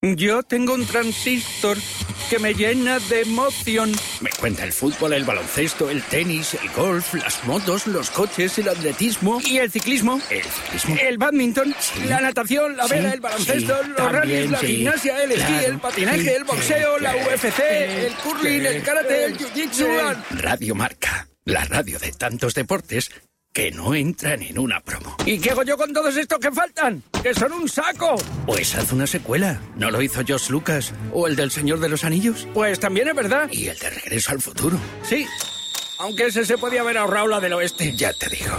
Yo tengo un transistor que me llena de emoción. Me cuenta el fútbol, el baloncesto, el tenis, el golf, las motos, los coches, el atletismo y el ciclismo. El bádminton, sí, la natación, la vela, el baloncesto, sí, los rallies, la gimnasia, el esquí, el patinaje, el boxeo, la UFC, el curling, el karate, el jiu-jitsu. Radio Marca, la radio de tantos deportes que no entran en una promo. ¿Y qué hago yo con todos estos que faltan? ¡Que son un saco! Pues haz una secuela. ¿No lo hizo George Lucas? ¿O el del Señor de los Anillos? Pues también es verdad. ¿Y el de Regreso al Futuro? Sí, aunque ese se podía haber ahorrado la del oeste. Ya te digo.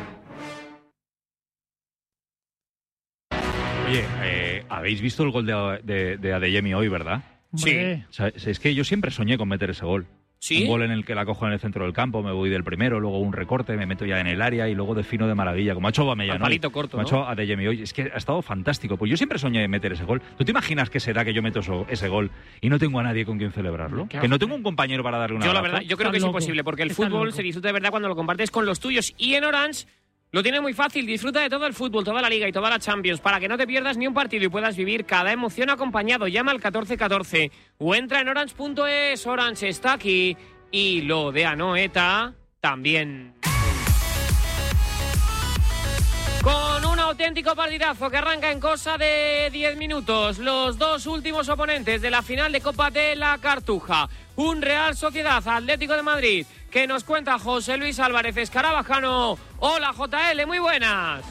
Oye, ¿habéis visto el gol de Adeyemi hoy, verdad? Sí. O sea, es que yo siempre soñé con meter ese gol. ¿Sí? Un gol en el que la cojo en el centro del campo, me voy del primero, luego un recorte, me meto ya en el área y luego defino de maravilla, como ha hecho Aubameyang, ¿no? Palito corto, como ha hecho Adeyemi hoy. Es que ha estado fantástico. Pues yo siempre soñé meter ese gol. ¿Tú te imaginas qué será que yo meto ese gol y no tengo a nadie con quien celebrarlo? Que no tengo un compañero para darle una Yo la verdad, yo creo que es imposible, porque el fútbol se disfruta de verdad cuando lo compartes con los tuyos. Y en Orange lo tiene muy fácil. Disfruta de todo el fútbol, toda la Liga y toda la Champions, para que no te pierdas ni un partido y puedas vivir cada emoción acompañado. Llama al 1414 o entra en orange.es. Orange está aquí. Y lo de Anoeta también. Con un auténtico partidazo que arranca en cosa de 10 minutos. Los dos últimos oponentes de la final de Copa de la Cartuja. Un Real Sociedad Atlético de Madrid que nos cuenta José Luis Álvarez Escarabajano. Hola JL, muy buenas.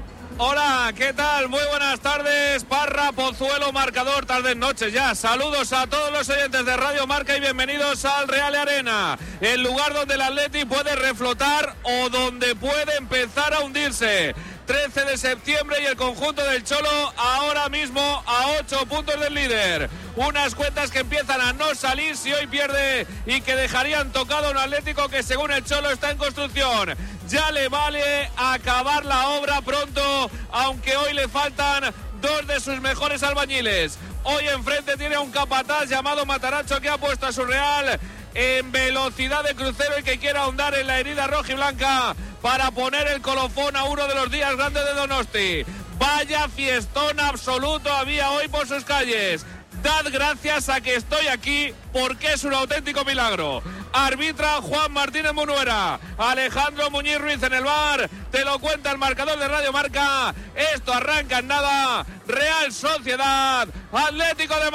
Hola, ¿qué tal? Muy buenas tardes, Parra, Pozuelo, marcador, tardes, noches ya. Saludos a todos los oyentes de Radio Marca y bienvenidos al Real Arena, el lugar donde el Atleti puede reflotar o donde puede empezar a hundirse. 13 de septiembre y el conjunto del Cholo ahora mismo a 8 puntos del líder. Unas cuentas que empiezan a no salir si hoy pierde y que dejarían tocado un Atlético que según el Cholo está en construcción. Ya le vale acabar la obra pronto, aunque hoy le faltan dos de sus mejores albañiles. Hoy enfrente tiene a un capataz llamado Matarazzo que ha puesto a su Real en velocidad de crucero y que quiere ahondar en la herida rojiblanca para poner el colofón a uno de los días grandes de Donosti. Vaya fiestón absoluto había hoy por sus calles. Dad gracias a que estoy aquí porque es un auténtico milagro. Arbitra Juan Martínez Munuera, Alejandro Muñiz Ruiz en el bar. Te lo cuenta el marcador de Radio Marca. Esto arranca en nada. Real Sociedad Atlético de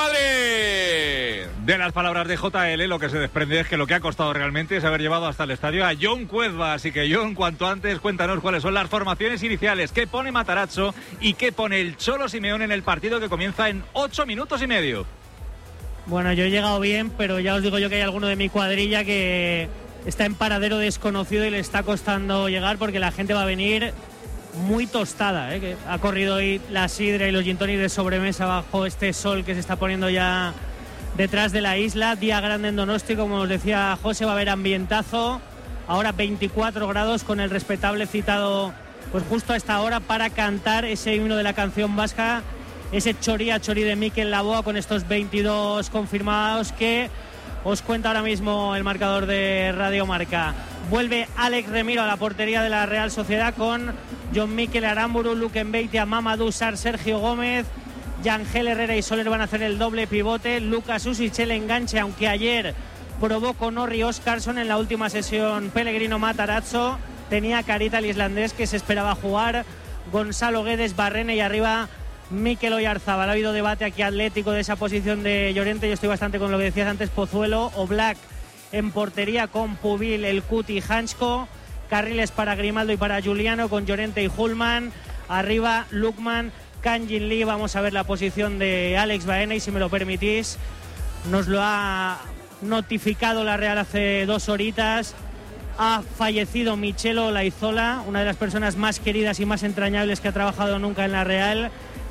Madrid. De las palabras de JL, lo que se desprende es que lo que ha costado realmente es haber llevado hasta el estadio a Jon Cuezba. Así que Jon, cuanto antes, cuéntanos cuáles son las formaciones iniciales, qué pone Matarazzo y qué pone el Cholo Simeone en el partido que comienza en 8 minutos y medio. Bueno, yo he llegado bien, pero ya os digo yo que hay alguno de mi cuadrilla que está en paradero desconocido y le está costando llegar porque la gente va a venir muy tostada, que ha corrido hoy la sidra y los gin tonics de sobremesa bajo este sol que se está poniendo ya detrás de la isla. Día grande en Donosti, como os decía José, va a haber ambientazo. Ahora 24 grados con el respetable citado pues justo a esta hora para cantar ese himno de la canción vasca, ese chorí a chorí de Mikel Laboa, con estos 22 confirmados que os cuenta ahora mismo el marcador de Radio Marca. Vuelve Alex Remiro a la portería de la Real Sociedad con John Mikel Aramburu, Luque Mbeitia, Mamadou Sarr, Sergio Gómez, Yangel Herrera y Soler van a hacer el doble pivote. Lucas Usic el enganche, aunque ayer probó con Norri Oscarsson en la última sesión. Pellegrino Matarazzo tenía carita el islandés que se esperaba jugar. Gonzalo Guedes, Barrene y arriba Mikel Oyarzabal. Ha habido debate aquí atlético de esa posición de Llorente. Yo estoy bastante con lo que decías antes, Pozuelo. Oblak en portería con Pubil, El Cuti y Hansko. Carriles para Grimaldo y para Juliano con Llorente y Hulman. Arriba Lukman, Kangin Lee. Vamos a ver la posición de Alex Baena y si me lo permitís, nos lo ha notificado la Real hace 2 horitas. Ha fallecido Michelo Laizola, una de las personas más queridas y más entrañables que ha trabajado nunca en la Real.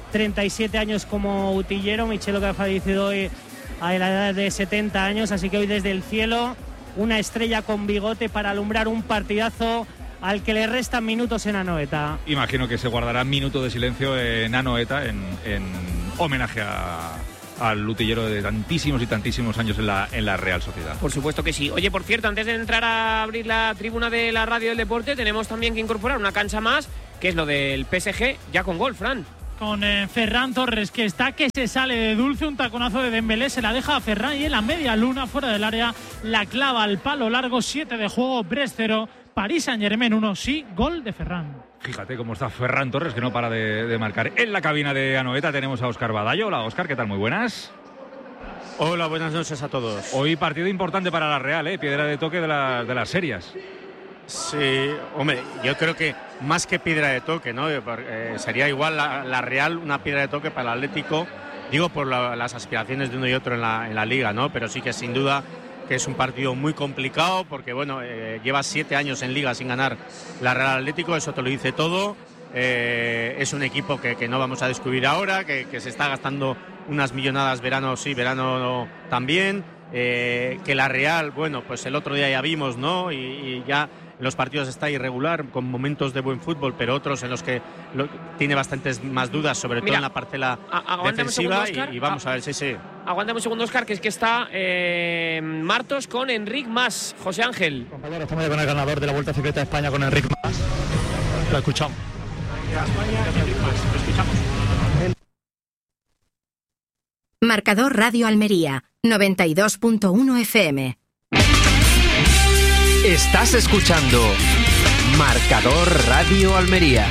37 años como utillero. Michelo, que ha fallecido hoy a la edad de 70 años, así que hoy desde el cielo una estrella con bigote para alumbrar un partidazo al que le restan minutos en Anoeta. Imagino que se guardará minuto de silencio en Anoeta en homenaje al utillero de tantísimos y tantísimos años en la Real Sociedad. Por supuesto que sí. Oye, por cierto, antes de entrar a abrir la tribuna de la radio del deporte, tenemos también que incorporar una cancha más, que es lo del PSG, ya con gol, Fran. con Ferran Torres, que está que se sale de dulce, un taconazo de Dembélé, se la deja a Ferran y en la media luna, fuera del área, la clava al palo largo. 7 de juego, Brest 0, Paris Saint-Germain 1, sí, gol de Ferran. Fíjate cómo está Ferran Torres, que no para de marcar. En la cabina de Anoeta tenemos a Óscar Badallo. Hola, Óscar, ¿qué tal? Muy buenas. Hola, buenas noches a todos. Hoy partido importante para la Real, piedra de toque de las serias. Sí, hombre, yo creo que más que piedra de toque, ¿no? Sería igual la Real una piedra de toque para el Atlético, digo por las aspiraciones de uno y otro en la Liga, ¿no? Pero sí que sin duda que es un partido muy complicado porque, bueno, lleva 7 años en Liga sin ganar la Real Atlético, eso te lo dice todo. Es un equipo que no vamos a descubrir ahora, que se está gastando unas millonadas verano sí, verano no, también. Que la Real, bueno, pues el otro día ya vimos, ¿no? Y ya en los partidos está irregular, con momentos de buen fútbol, pero otros en los que tiene bastantes más dudas, sobre todo en la parcela defensiva. Y vamos a ver, sí. Aguántame un segundo, Óscar, que es que está Martos con Enric Mas. José Ángel. Compañero, estamos ya con el ganador de la Vuelta Ciclista de España, con Enric Mas. Lo escuchamos. Marcador Radio Almería, 92.1 FM. Estás escuchando Marcador Radio Almería.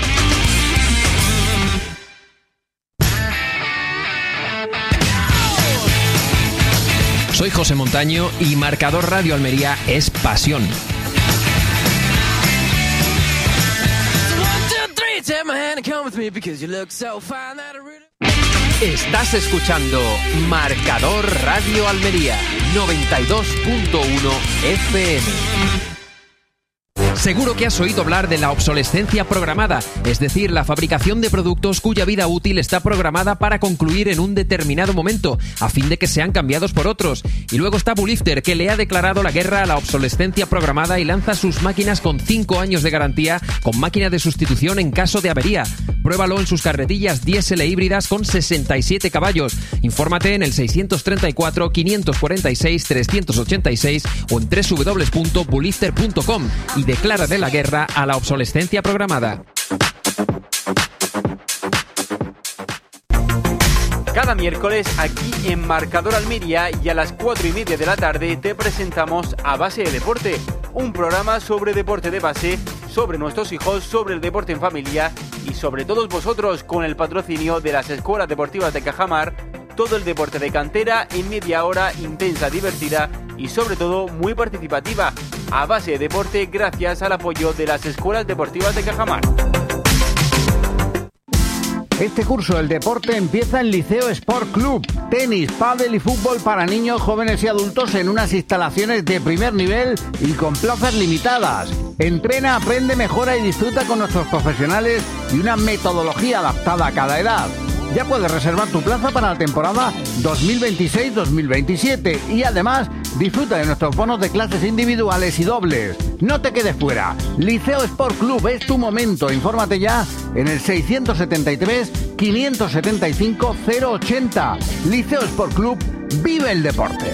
Soy José Montaño y Marcador Radio Almería es pasión. Estás escuchando Marcador Radio Almería, 92.1 FM. Seguro que has oído hablar de la obsolescencia programada, es decir, la fabricación de productos cuya vida útil está programada para concluir en un determinado momento, a fin de que sean cambiados por otros. Y luego está Bulifter, que le ha declarado la guerra a la obsolescencia programada y lanza sus máquinas con 5 años de garantía, con máquina de sustitución en caso de avería. Pruébalo en sus carretillas diésel e híbridas con 67 caballos. Infórmate en el 634 546 386 o en www.bulifter.com y declárale la guerra a la obsolescencia programada. Cada miércoles aquí en Marcador Almería y a las 4:30 de la tarde te presentamos A Base de Deporte, un programa sobre deporte de base, sobre nuestros hijos, sobre el deporte en familia y sobre todos vosotros, con el patrocinio de las escuelas deportivas de Cajamar. Todo el deporte de cantera en media hora intensa, divertida y sobre todo muy participativa. A Base de Deporte, gracias al apoyo de las escuelas deportivas de Cajamar. Este curso del deporte empieza en Liceo Sport Club. Tenis, pádel y fútbol para niños, jóvenes y adultos en unas instalaciones de primer nivel y con plazas limitadas. Entrena, aprende, mejora y disfruta con nuestros profesionales y una metodología adaptada a cada edad. Ya puedes reservar tu plaza para la temporada 2026-2027 y además disfruta de nuestros bonos de clases individuales y dobles. No te quedes fuera. Liceo Sport Club es tu momento. Infórmate ya en el 673-575-080. Liceo Sport Club, vive el deporte.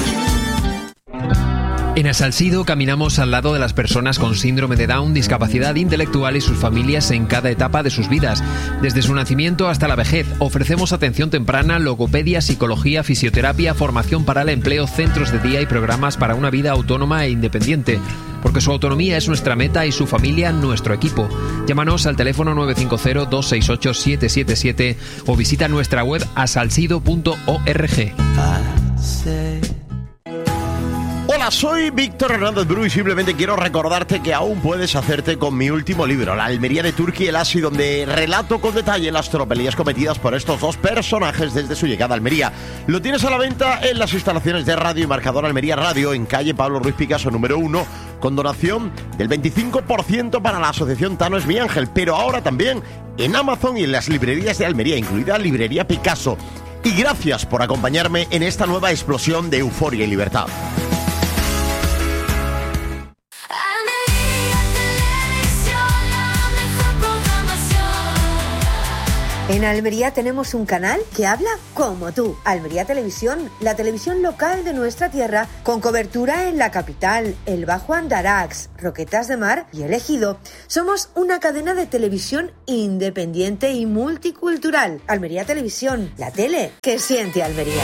En Asalsido caminamos al lado de las personas con síndrome de Down, discapacidad intelectual y sus familias en cada etapa de sus vidas. Desde su nacimiento hasta la vejez, ofrecemos atención temprana, logopedia, psicología, fisioterapia, formación para el empleo, centros de día y programas para una vida autónoma e independiente. Porque su autonomía es nuestra meta y su familia nuestro equipo. Llámanos al teléfono 950-268-777 o visita nuestra web asalsido.org. Hola, soy Víctor Hernández Bru y simplemente quiero recordarte que aún puedes hacerte con mi último libro, La Almería de Turki y el Asi, donde relato con detalle las tropelías cometidas por estos dos personajes desde su llegada a Almería. Lo tienes a la venta en las instalaciones de Radio y Marcador Almería Radio, en calle Pablo Ruiz Picasso número 1, con donación del 25% para la asociación Tano es mi ángel, pero ahora también en Amazon y en las librerías de Almería, incluida Librería Picasso. Y gracias por acompañarme en esta nueva explosión de euforia y libertad. En Almería tenemos un canal que habla como tú. Almería Televisión, la televisión local de nuestra tierra, con cobertura en la capital, el Bajo Andarax, Roquetas de Mar y El Ejido. Somos una cadena de televisión independiente y multicultural. Almería Televisión, la tele que siente Almería.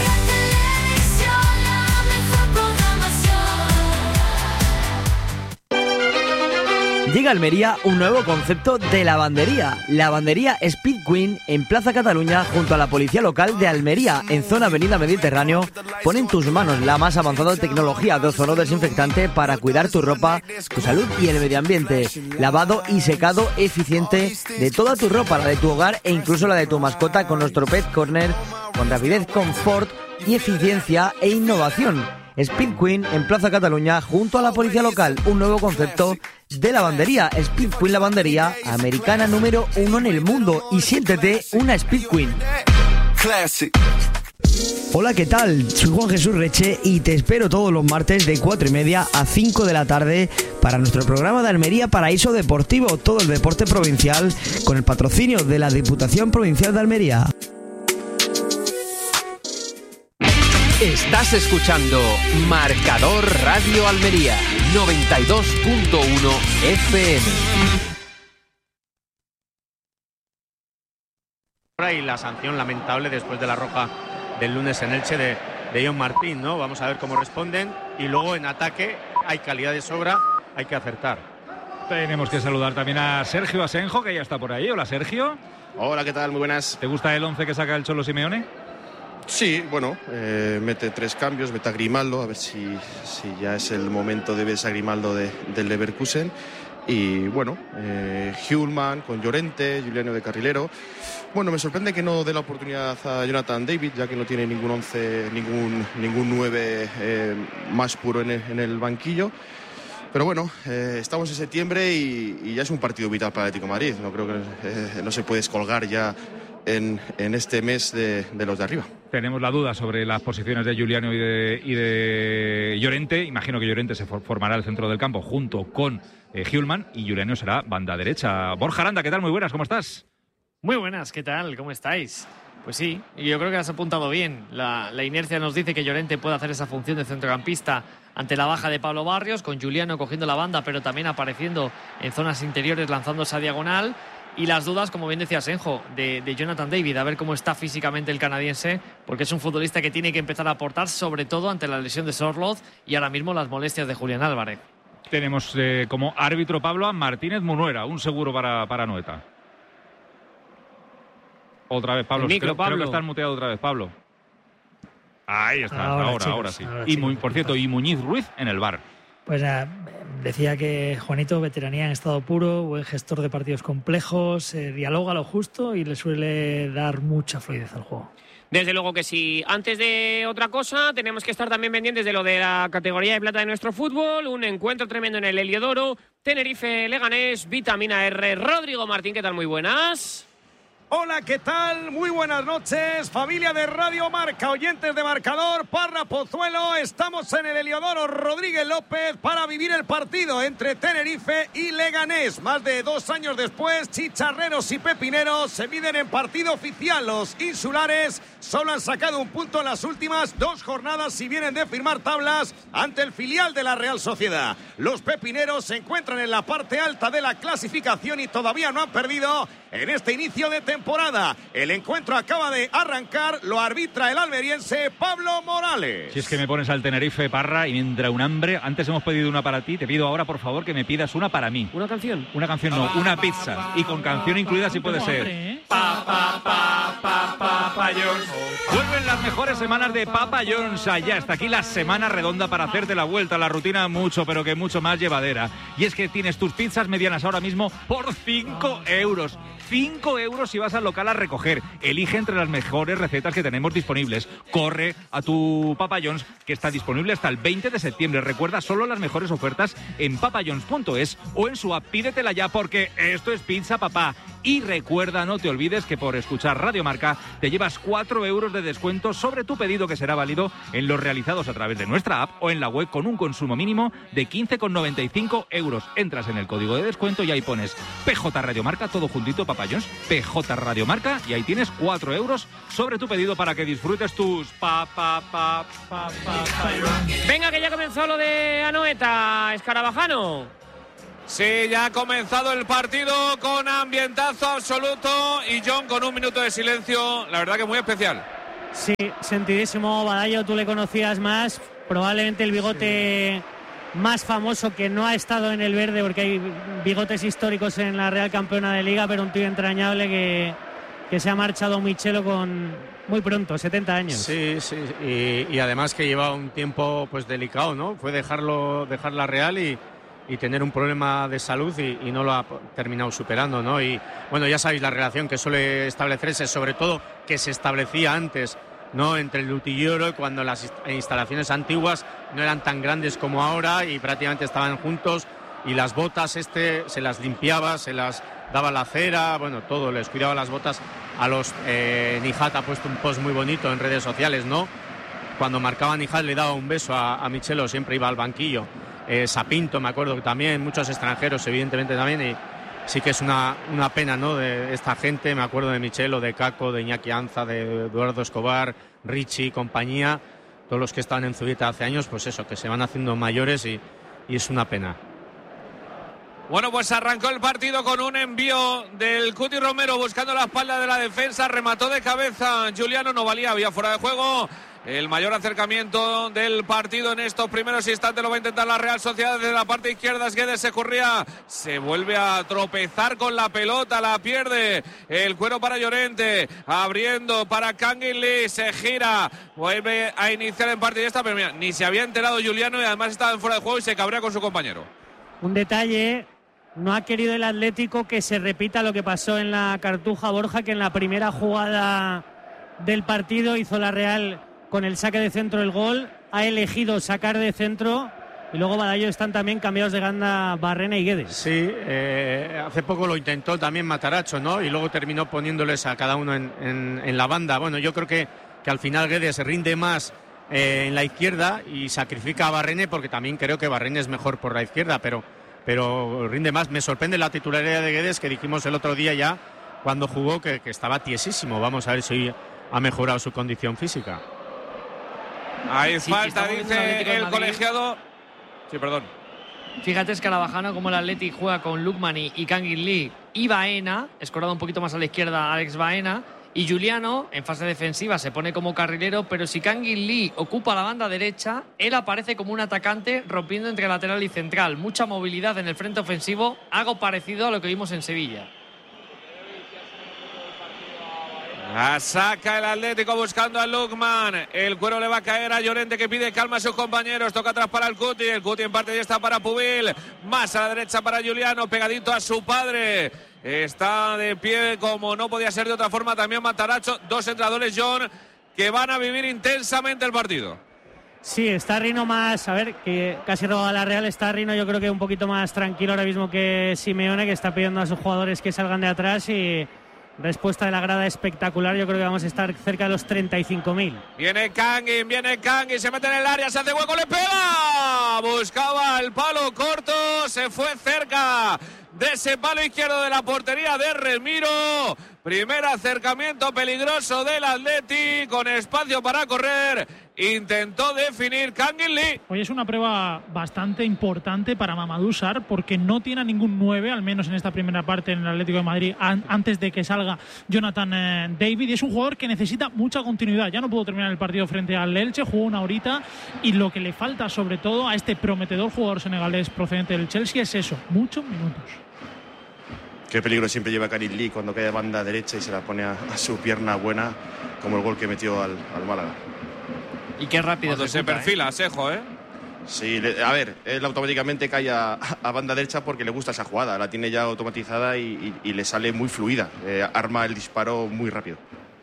Llega a Almería un nuevo concepto de lavandería. Lavandería Speed Queen en Plaza Cataluña junto a la policía local de Almería, en zona Avenida Mediterráneo. Pone en tus manos la más avanzada tecnología de ozono desinfectante para cuidar tu ropa, tu salud y el medio ambiente. Lavado y secado eficiente de toda tu ropa, la de tu hogar e incluso la de tu mascota con nuestro Pet Corner, con rapidez, confort y eficiencia e innovación. Speed Queen en Plaza Cataluña junto a la policía local, un nuevo concepto de lavandería. Speed Queen Lavandería, americana número 1 en el mundo, y siéntete una Speed Queen. Hola, ¿qué tal? Soy Juan Jesús Reche y te espero todos los martes de 4:30 a 5 de la tarde para nuestro programa de Almería Paraíso Deportivo, todo el deporte provincial, con el patrocinio de la Diputación Provincial de Almería. Estás escuchando Marcador Radio Almería 92.1 FM. Y la sanción lamentable después de la roja del lunes en Elche de John Martín, ¿no? Vamos a ver cómo responden. Y luego en ataque hay calidad de sobra, hay que acertar. Tenemos que saludar también a Sergio Asenjo, que ya está por ahí. Hola, Sergio. Hola, ¿qué tal? Muy buenas. ¿Te gusta el 11 que saca el Cholo Simeone? Sí, bueno, mete 3 cambios, mete a Grimaldo, a ver si ya es el momento de ver a Grimaldo del Leverkusen. Y bueno, Hjulman con Llorente, Juliano de carrilero. Bueno, me sorprende que no dé la oportunidad a Jonathan David, ya que no tiene ningún 11, ningún 9 más puro en el banquillo. Pero bueno, estamos en septiembre y ya es un partido vital para el Atlético de Madrid. No creo que no se puede descolgar ya en este mes de los de arriba. Tenemos la duda sobre las posiciones de Juliano y de Llorente. Imagino que Llorente se formará el centro del campo junto con Hjulman y Juliano será banda derecha. Borja Aranda, ¿qué tal? Muy buenas, ¿cómo estás? Muy buenas, ¿qué tal? ¿Cómo estáis? Pues sí, yo creo que has apuntado bien. La inercia nos dice que Llorente puede hacer esa función de centrocampista ante la baja de Pablo Barrios, con Juliano cogiendo la banda, pero también apareciendo en zonas interiores, lanzándose a diagonal. Y las dudas, como bien decía Senjo, de Jonathan David, a ver cómo está físicamente el canadiense, porque es un futbolista que tiene que empezar a aportar, sobre todo ante la lesión de Sorloth y ahora mismo las molestias de Julián Álvarez. Tenemos como árbitro, Pablo, a Martínez Munuera, un seguro para Noeta. Otra vez, Pablo. Creo que está muteado otra vez, Pablo. Ahí está, ahora sí. Y por cierto, y Muñiz Ruiz en el VAR. Pues decía que Juanito, veteranía en estado puro, buen gestor de partidos complejos, dialoga lo justo y le suele dar mucha fluidez al juego. Desde luego que sí. Antes de otra cosa, tenemos que estar también pendientes de lo de la categoría de plata de nuestro fútbol. Un encuentro tremendo en el Heliodoro. Tenerife-Leganés, Vitamina R. Rodrigo Martín, ¿qué tal? Muy buenas. Hola, ¿qué tal? Muy buenas noches, familia de Radio Marca, oyentes de Marcador, Parra Pozuelo. Estamos en el Heliodoro Rodríguez López para vivir el partido entre Tenerife y Leganés. Más de 2 años después, chicharreros y pepineros se miden en partido oficial. Los insulares solo han sacado un punto en las últimas 2 jornadas y vienen de firmar tablas ante el filial de la Real Sociedad. Los pepineros se encuentran en la parte alta de la clasificación y todavía no han perdido en este inicio de temporada. El encuentro acaba de arrancar, lo arbitra el almeriense Pablo Morales. Si es que me pones al Tenerife, Parra, y me entra un hambre. Antes hemos pedido una para ti, te pido ahora, por favor, que me pidas una para mí. ¿Una canción? Una canción no, una pizza. Y con canción incluida si puede ser. Papa John's. Vuelven las mejores semanas de Papa John's. Ya está aquí la semana redonda para hacerte la vuelta a la rutina mucho, pero que mucho más llevadera. Y es que tienes tus pizzas medianas ahora mismo por 5 euros. 5 euros si vas al local a recoger. Elige entre las mejores recetas que tenemos disponibles. Corre a tu Papa John's, que está disponible hasta el 20 de septiembre. Recuerda solo las mejores ofertas en papajohns.es o en su app. Pídetela ya porque esto es pizza, papá. Y recuerda, no te olvides que por escuchar Radio Marca te llevas 4 euros de descuento sobre tu pedido, que será válido en los realizados a través de nuestra app o en la web con un consumo mínimo de 15,95 euros. Entras en el código de descuento y ahí pones PJ Radio Marca, todo juntito, Papa John's, PJ Radio Marca, y ahí tienes 4 euros sobre tu pedido para que disfrutes tus Venga, que ya comenzó lo de Anoeta, Escarabajano. Sí, ya ha comenzado el partido con ambientazo absoluto y John con un minuto de silencio, la verdad que muy especial. Sí, sentidísimo. Badallo, tú le conocías más, probablemente el bigote más famoso que no ha estado en el verde, porque hay bigotes históricos en la Real Campeona de Liga, pero un tío entrañable que se ha marchado Michelo con muy pronto, 70 años. Sí, y además que lleva un tiempo pues delicado, ¿no? Fue dejar la Real y tener un problema de salud y no lo ha terminado superando, ¿no? Y bueno, ya sabéis la relación que suele establecerse, sobre todo que se establecía antes, ¿no? Entre el Lutilloro, cuando las instalaciones antiguas no eran tan grandes como ahora y prácticamente estaban juntos, y las botas se las limpiaba, se las daba la cera, bueno, todo, les cuidaba las botas. A los Nijat ha puesto un post muy bonito en redes sociales, ¿no? Cuando marcaba Nijat le daba un beso a Michelo, siempre iba al banquillo. Sapinto, me acuerdo que también, muchos extranjeros evidentemente también, y sí que es una pena, ¿no? De esta gente, me acuerdo de Michelo, de Caco, de Iñaki Anza, de Eduardo Escobar, Richie, compañía, todos los que estaban en Zubieta hace años, pues eso, que se van haciendo mayores y es una pena. Bueno, pues arrancó el partido con un envío del Cuti Romero buscando la espalda de la defensa, remató de cabeza Juliano, no valía, había fuera de juego. El mayor acercamiento del partido en estos primeros instantes lo va a intentar la Real Sociedad desde la parte izquierda. Guedes se corría, se vuelve a tropezar con la pelota, la pierde. El cuero para Llorente, abriendo para Kangin Lee, se gira, vuelve a iniciar en parte y esta, pero mira, ni se había enterado Juliano y además estaba en fuera de juego y se cabrea con su compañero. Un detalle, no ha querido el Atlético que se repita lo que pasó en la Cartuja Borja, que en la primera jugada del partido hizo la Real con el saque de centro el gol, ha elegido sacar de centro y luego Badallo están también cambiados de ganda Barrena y Guedes. Sí, hace poco lo intentó también Matarazzo, ¿no? Y luego terminó poniéndoles a cada uno en la banda. Bueno, yo creo que al final Guedes rinde más en la izquierda y sacrifica a Barrene, porque también creo que Barrene es mejor por la izquierda, pero rinde más. Me sorprende la titularidad de Guedes, que dijimos el otro día ya cuando jugó que estaba tiesísimo. Vamos a ver si ha mejorado su condición física. Hay falta, dice el colegiado. Sí, perdón. Fíjate, Escarabajano, como el Athletic juega con Lukman y Kangin Lee y Baena, escorado un poquito más a la izquierda Alex Baena, y Juliano en fase defensiva se pone como carrilero, pero si Kangin Lee ocupa la banda derecha, él aparece como un atacante rompiendo entre lateral y central. Mucha movilidad en el frente ofensivo, algo parecido a lo que vimos en Sevilla. La saca el Atlético buscando a Lukman. El cuero le va a caer a Llorente, que pide calma a sus compañeros. Toca atrás para el Cuti. El Cuti en parte ya está para Pubil. Más a la derecha para Juliano, pegadito a su padre. Está de pie como no podía ser de otra forma también Matarazzo. Dos entradores, John, que van a vivir intensamente el partido. Sí, está Rino más, a ver, que casi roba la Real. Está Rino, yo creo que un poquito más tranquilo ahora mismo que Simeone, que está pidiendo a sus jugadores que salgan de atrás, y respuesta de la grada espectacular. Yo creo que vamos a estar cerca de los 35.000. Viene Kangin, se mete en el área, se hace hueco, le pega. Buscaba el palo corto, se fue cerca de ese palo izquierdo de la portería de Remiro. Primer acercamiento peligroso del Atleti, con espacio para correr. Intentó definir Kangin Lee. Hoy es una prueba bastante importante para Mamadou Sarr, porque no tiene a ningún 9, al menos en esta primera parte en el Atlético de Madrid, antes de que salga Jonathan David. Y es un jugador que necesita mucha continuidad. Ya no pudo terminar el partido frente al Elche, jugó una horita, y lo que le falta sobre todo a este prometedor jugador senegalés procedente del Chelsea es eso, muchos minutos. Qué peligro siempre lleva Kangin Lee cuando cae a banda derecha y se la pone a su pierna buena, como el gol que metió al Málaga. Y qué rápido cuando se perfila, Sejo, ¿eh? Sí, a ver, él automáticamente cae a banda derecha porque le gusta esa jugada, la tiene ya automatizada y le sale muy fluida, arma el disparo muy rápido.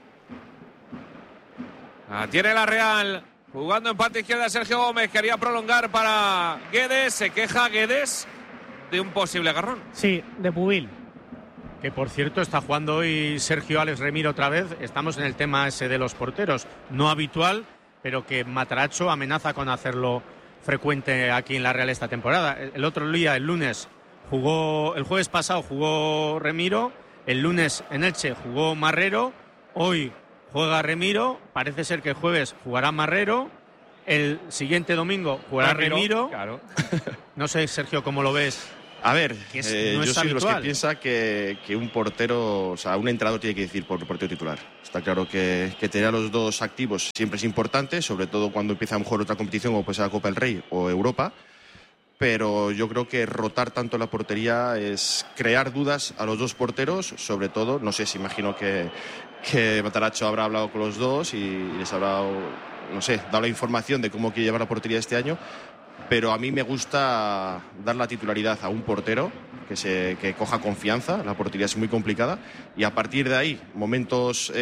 Tiene la Real, jugando en parte izquierda Sergio Gómez, quería prolongar para Guedes, se queja Guedes de un posible agarrón. Sí, de Pubil. Que por cierto está jugando hoy Sergio Alex Remiro otra vez. Estamos en el tema ese de los porteros, no habitual, pero que Matarazzo amenaza con hacerlo frecuente aquí en la Real esta temporada. El otro día, el lunes, el jueves pasado jugó Remiro, El lunes en Elche jugó Marrero, hoy juega Remiro, parece ser que el jueves jugará Marrero, el siguiente domingo jugará Remiro. Claro. No sé, Sergio, ¿cómo lo ves? A ver, no yo es soy de los que habitual. piensa que un portero, o sea, un entrenador tiene que decir por portero titular. Está claro que tener a los dos activos siempre es importante, sobre todo cuando empieza a lo mejor otra competición, como puede ser la Copa del Rey o Europa. Pero yo creo que rotar tanto la portería es crear dudas a los dos porteros, sobre todo, no sé, si imagino que Matarazzo habrá hablado con los dos y les habrá, no sé, dado la información de cómo quiere llevar la portería este año. Pero a mí me gusta dar la titularidad a un portero que coja confianza. La portería es muy complicada y a partir de ahí, momentos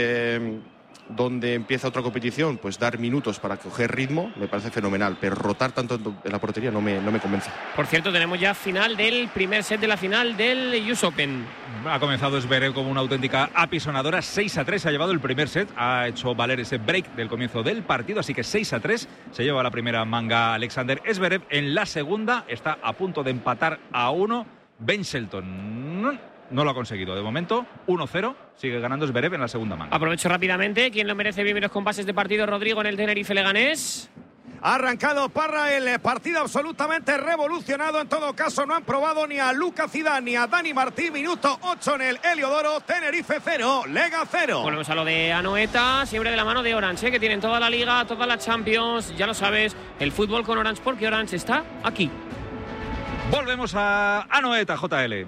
donde empieza otra competición, pues dar minutos para coger ritmo me parece fenomenal, pero rotar tanto en la portería no me convence. Por cierto, tenemos ya final del primer set de la final del US Open. Ha comenzado Zverev como una auténtica apisonadora. 6-3 se ha llevado el primer set. Ha hecho valer ese break del comienzo del partido. Así que 6-3 se lleva la primera manga Alexander Zverev. En la segunda está a punto de empatar a 1 Ben Shelton. No lo ha conseguido. De momento, 1-0. Sigue ganando Zverev en la segunda manga. Aprovecho rápidamente. ¿Quién lo merece? Primeros compases de partido. Rodrigo en el Tenerife Leganés. Ha arrancado Parra el partido absolutamente revolucionado. En todo caso, no han probado ni a Luca Zidane ni a Dani Martí. Minuto 8 en el Heliodoro. Tenerife 0, Lega 0. Volvemos a lo de Anoeta, siempre de la mano de Orange, que tienen toda la Liga, toda la Champions. Ya lo sabes, el fútbol con Orange, porque Orange está aquí. Volvemos a Anoeta, JL.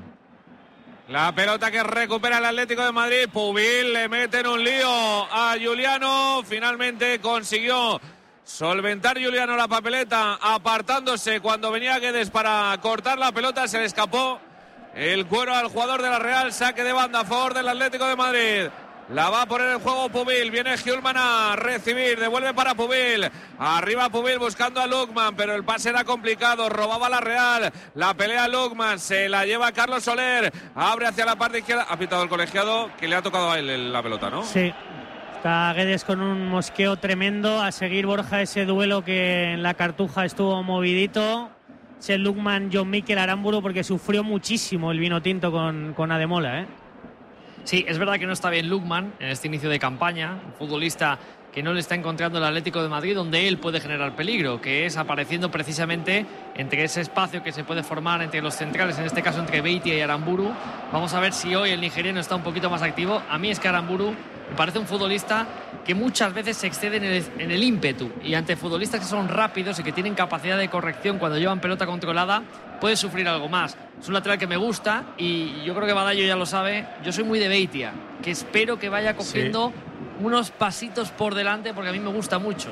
La pelota que recupera el Atlético de Madrid. Pubil le mete en un lío a Juliano. Finalmente consiguió solventar Juliano la papeleta, apartándose cuando venía Guedes para cortar la pelota. Se le escapó el cuero al jugador de la Real. Saque de banda a favor del Atlético de Madrid. La va a poner en juego Pubil. Viene Hjulman a recibir. Devuelve para Pubil. Arriba Pubil buscando a Lukman, pero el pase era complicado. Robaba la Real. La pelea Lukman. Se la lleva Carlos Soler. Abre hacia la parte izquierda. Ha pitado el colegiado, que le ha tocado a él la pelota, ¿no? Sí. Está Guedes con un mosqueo tremendo. A seguir, Borja, ese duelo que en la Cartuja estuvo movidito. Ese Lukman, John Mikel Aramburu, porque sufrió muchísimo el vino tinto con Ademola, ¿eh? Sí, es verdad que no está bien Lukman en este inicio de campaña, un futbolista que no le está encontrando el Atlético de Madrid donde él puede generar peligro, que es apareciendo precisamente entre ese espacio que se puede formar entre los centrales, en este caso entre Beitia y Aramburu. Vamos a ver si hoy el nigeriano está un poquito más activo. A mí es que Aramburu me parece un futbolista que muchas veces se excede en el ímpetu, y ante futbolistas que son rápidos y que tienen capacidad de corrección cuando llevan pelota controlada, puede sufrir algo más. Es un lateral que me gusta y yo creo que Badallo ya lo sabe. Yo soy muy de Beitia, que espero que vaya cogiendo unos pasitos por delante, porque a mí me gusta mucho.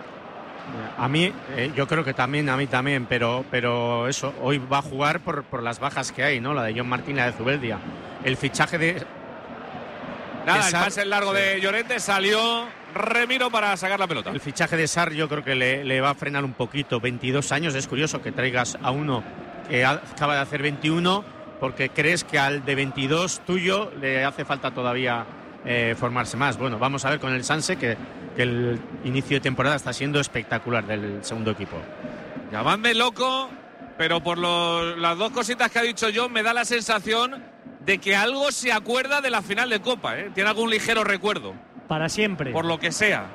A mí, yo creo que también, a mí también, pero eso, hoy va a jugar por las bajas que hay, ¿no? La de John Martín, la de Zubeldia. El fichaje de... Nada, el pase largo de Llorente, salió Remiro para sacar la pelota. El fichaje de Sarr yo creo que le va a frenar un poquito. 22 años, es curioso que traigas a uno que acaba de hacer 21, porque crees que al de 22 tuyo le hace falta todavía formarse más. Bueno, vamos a ver con el Sanse, que el inicio de temporada está siendo espectacular del segundo equipo. Llamadme loco, pero por las dos cositas que ha dicho John, me da la sensación de que algo se acuerda de la final de Copa, ¿eh? Tiene algún ligero recuerdo. Para siempre. Por lo que sea.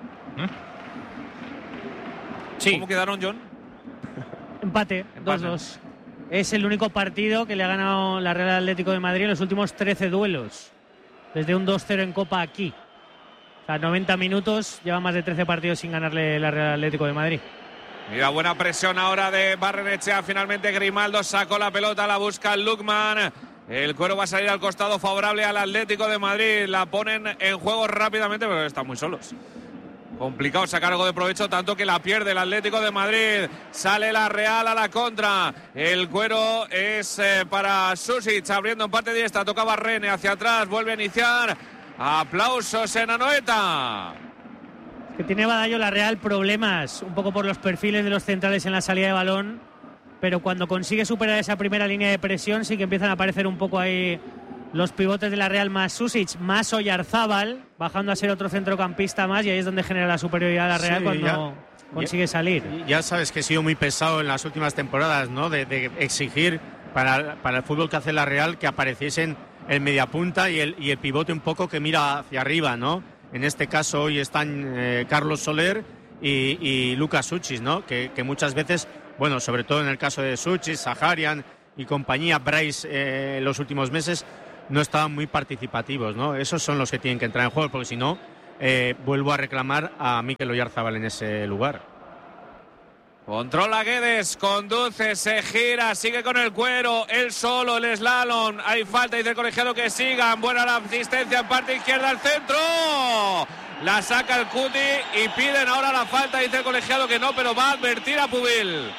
Sí. ¿Cómo quedaron, John? Empate, 2-2. Es el único partido que le ha ganado la Real Atlético de Madrid en los últimos 13 duelos. Desde un 2-0 en Copa aquí. O sea, 90 minutos, lleva más de 13 partidos sin ganarle la Real Atlético de Madrid. Mira, buena presión ahora de Barrenechea. Finalmente Grimaldo sacó la pelota, la busca Lukman. El cuero va a salir al costado favorable al Atlético de Madrid. La ponen en juego rápidamente, pero están muy solos. Complicado sacar algo de provecho, tanto que la pierde el Atlético de Madrid. Sale la Real a la contra. El cuero es para Susic, abriendo en parte diestra. Toca Barrene hacia atrás, vuelve a iniciar. Aplausos en Anoeta. Que tiene Badallo la Real problemas, un poco por los perfiles de los centrales en la salida de balón, pero cuando consigue superar esa primera línea de presión sí que empiezan a aparecer un poco ahí los pivotes de la Real, más Susic, más Oyarzábal, bajando a ser otro centrocampista más, y ahí es donde genera la superioridad la Real cuando consigue salir. Ya sabes que he sido muy pesado en las últimas temporadas, ¿no? De exigir para el fútbol que hace la Real que apareciesen el mediapunta y el pivote un poco que mira hacia arriba, ¿no? En este caso hoy están Carlos Soler y Lucas Suchis, ¿no? Que muchas veces, bueno, sobre todo en el caso de Suchis, Saharian y compañía, Bryce, los últimos meses no estaban muy participativos, ¿no? Esos son los que tienen que entrar en juego, porque si no, vuelvo a reclamar a Mikel Oyarzábal en ese lugar. Controla Guedes, conduce, se gira, sigue con el cuero, él solo, el slalom, hay falta, dice el colegiado que sigan, buena la asistencia en parte izquierda al centro, la saca el Cuti y piden ahora la falta, dice el colegiado que no, pero va a advertir a Pubil.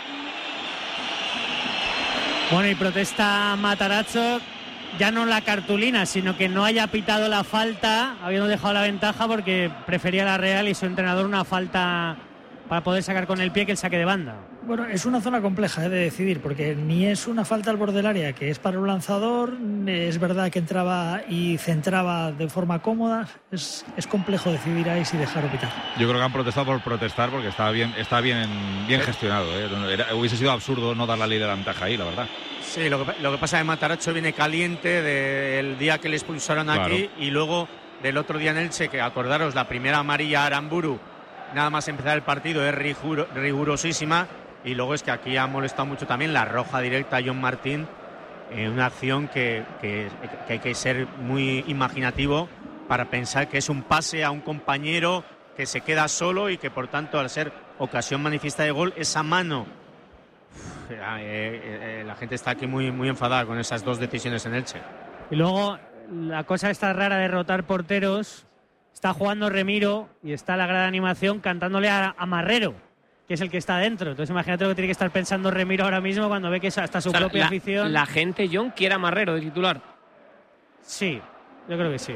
Bueno, y protesta Matarazzo, ya no la cartulina, sino que no haya pitado la falta, habiendo dejado la ventaja porque prefería la Real y su entrenador una falta para poder sacar con el pie que el saque de banda. Bueno, es una zona compleja de decidir, porque ni es una falta al borde del área, que es para un lanzador, es verdad que entraba y centraba de forma cómoda, es complejo decidir ahí si dejar o pitar. Yo creo que han protestado por protestar, porque está bien gestionado, ¿eh? Hubiese sido absurdo no dar la ley de la ventaja ahí, la verdad. Sí, lo que pasa es que Matarazzo viene caliente del día que le expulsaron aquí, claro. Y luego del otro día en Elche, que acordaros, la primera amarilla a Aramburu, nada más empezar el partido, es rigurosísima, y luego es que aquí ha molestado mucho también la roja directa a John Martín, una acción que hay que ser muy imaginativo para pensar que es un pase a un compañero que se queda solo y que por tanto, al ser ocasión manifiesta de gol, esa mano, la gente está aquí muy, muy enfadada con esas dos decisiones en Elche. Y luego la cosa esta rara de rotar porteros. Está jugando Remiro y está la gran animación cantándole a Marrero, que es el que está dentro. Entonces imagínate lo que tiene que estar pensando Remiro ahora mismo cuando ve que es hasta su propia afición. La gente, John, quiere a Marrero de titular. Sí, yo creo que sí.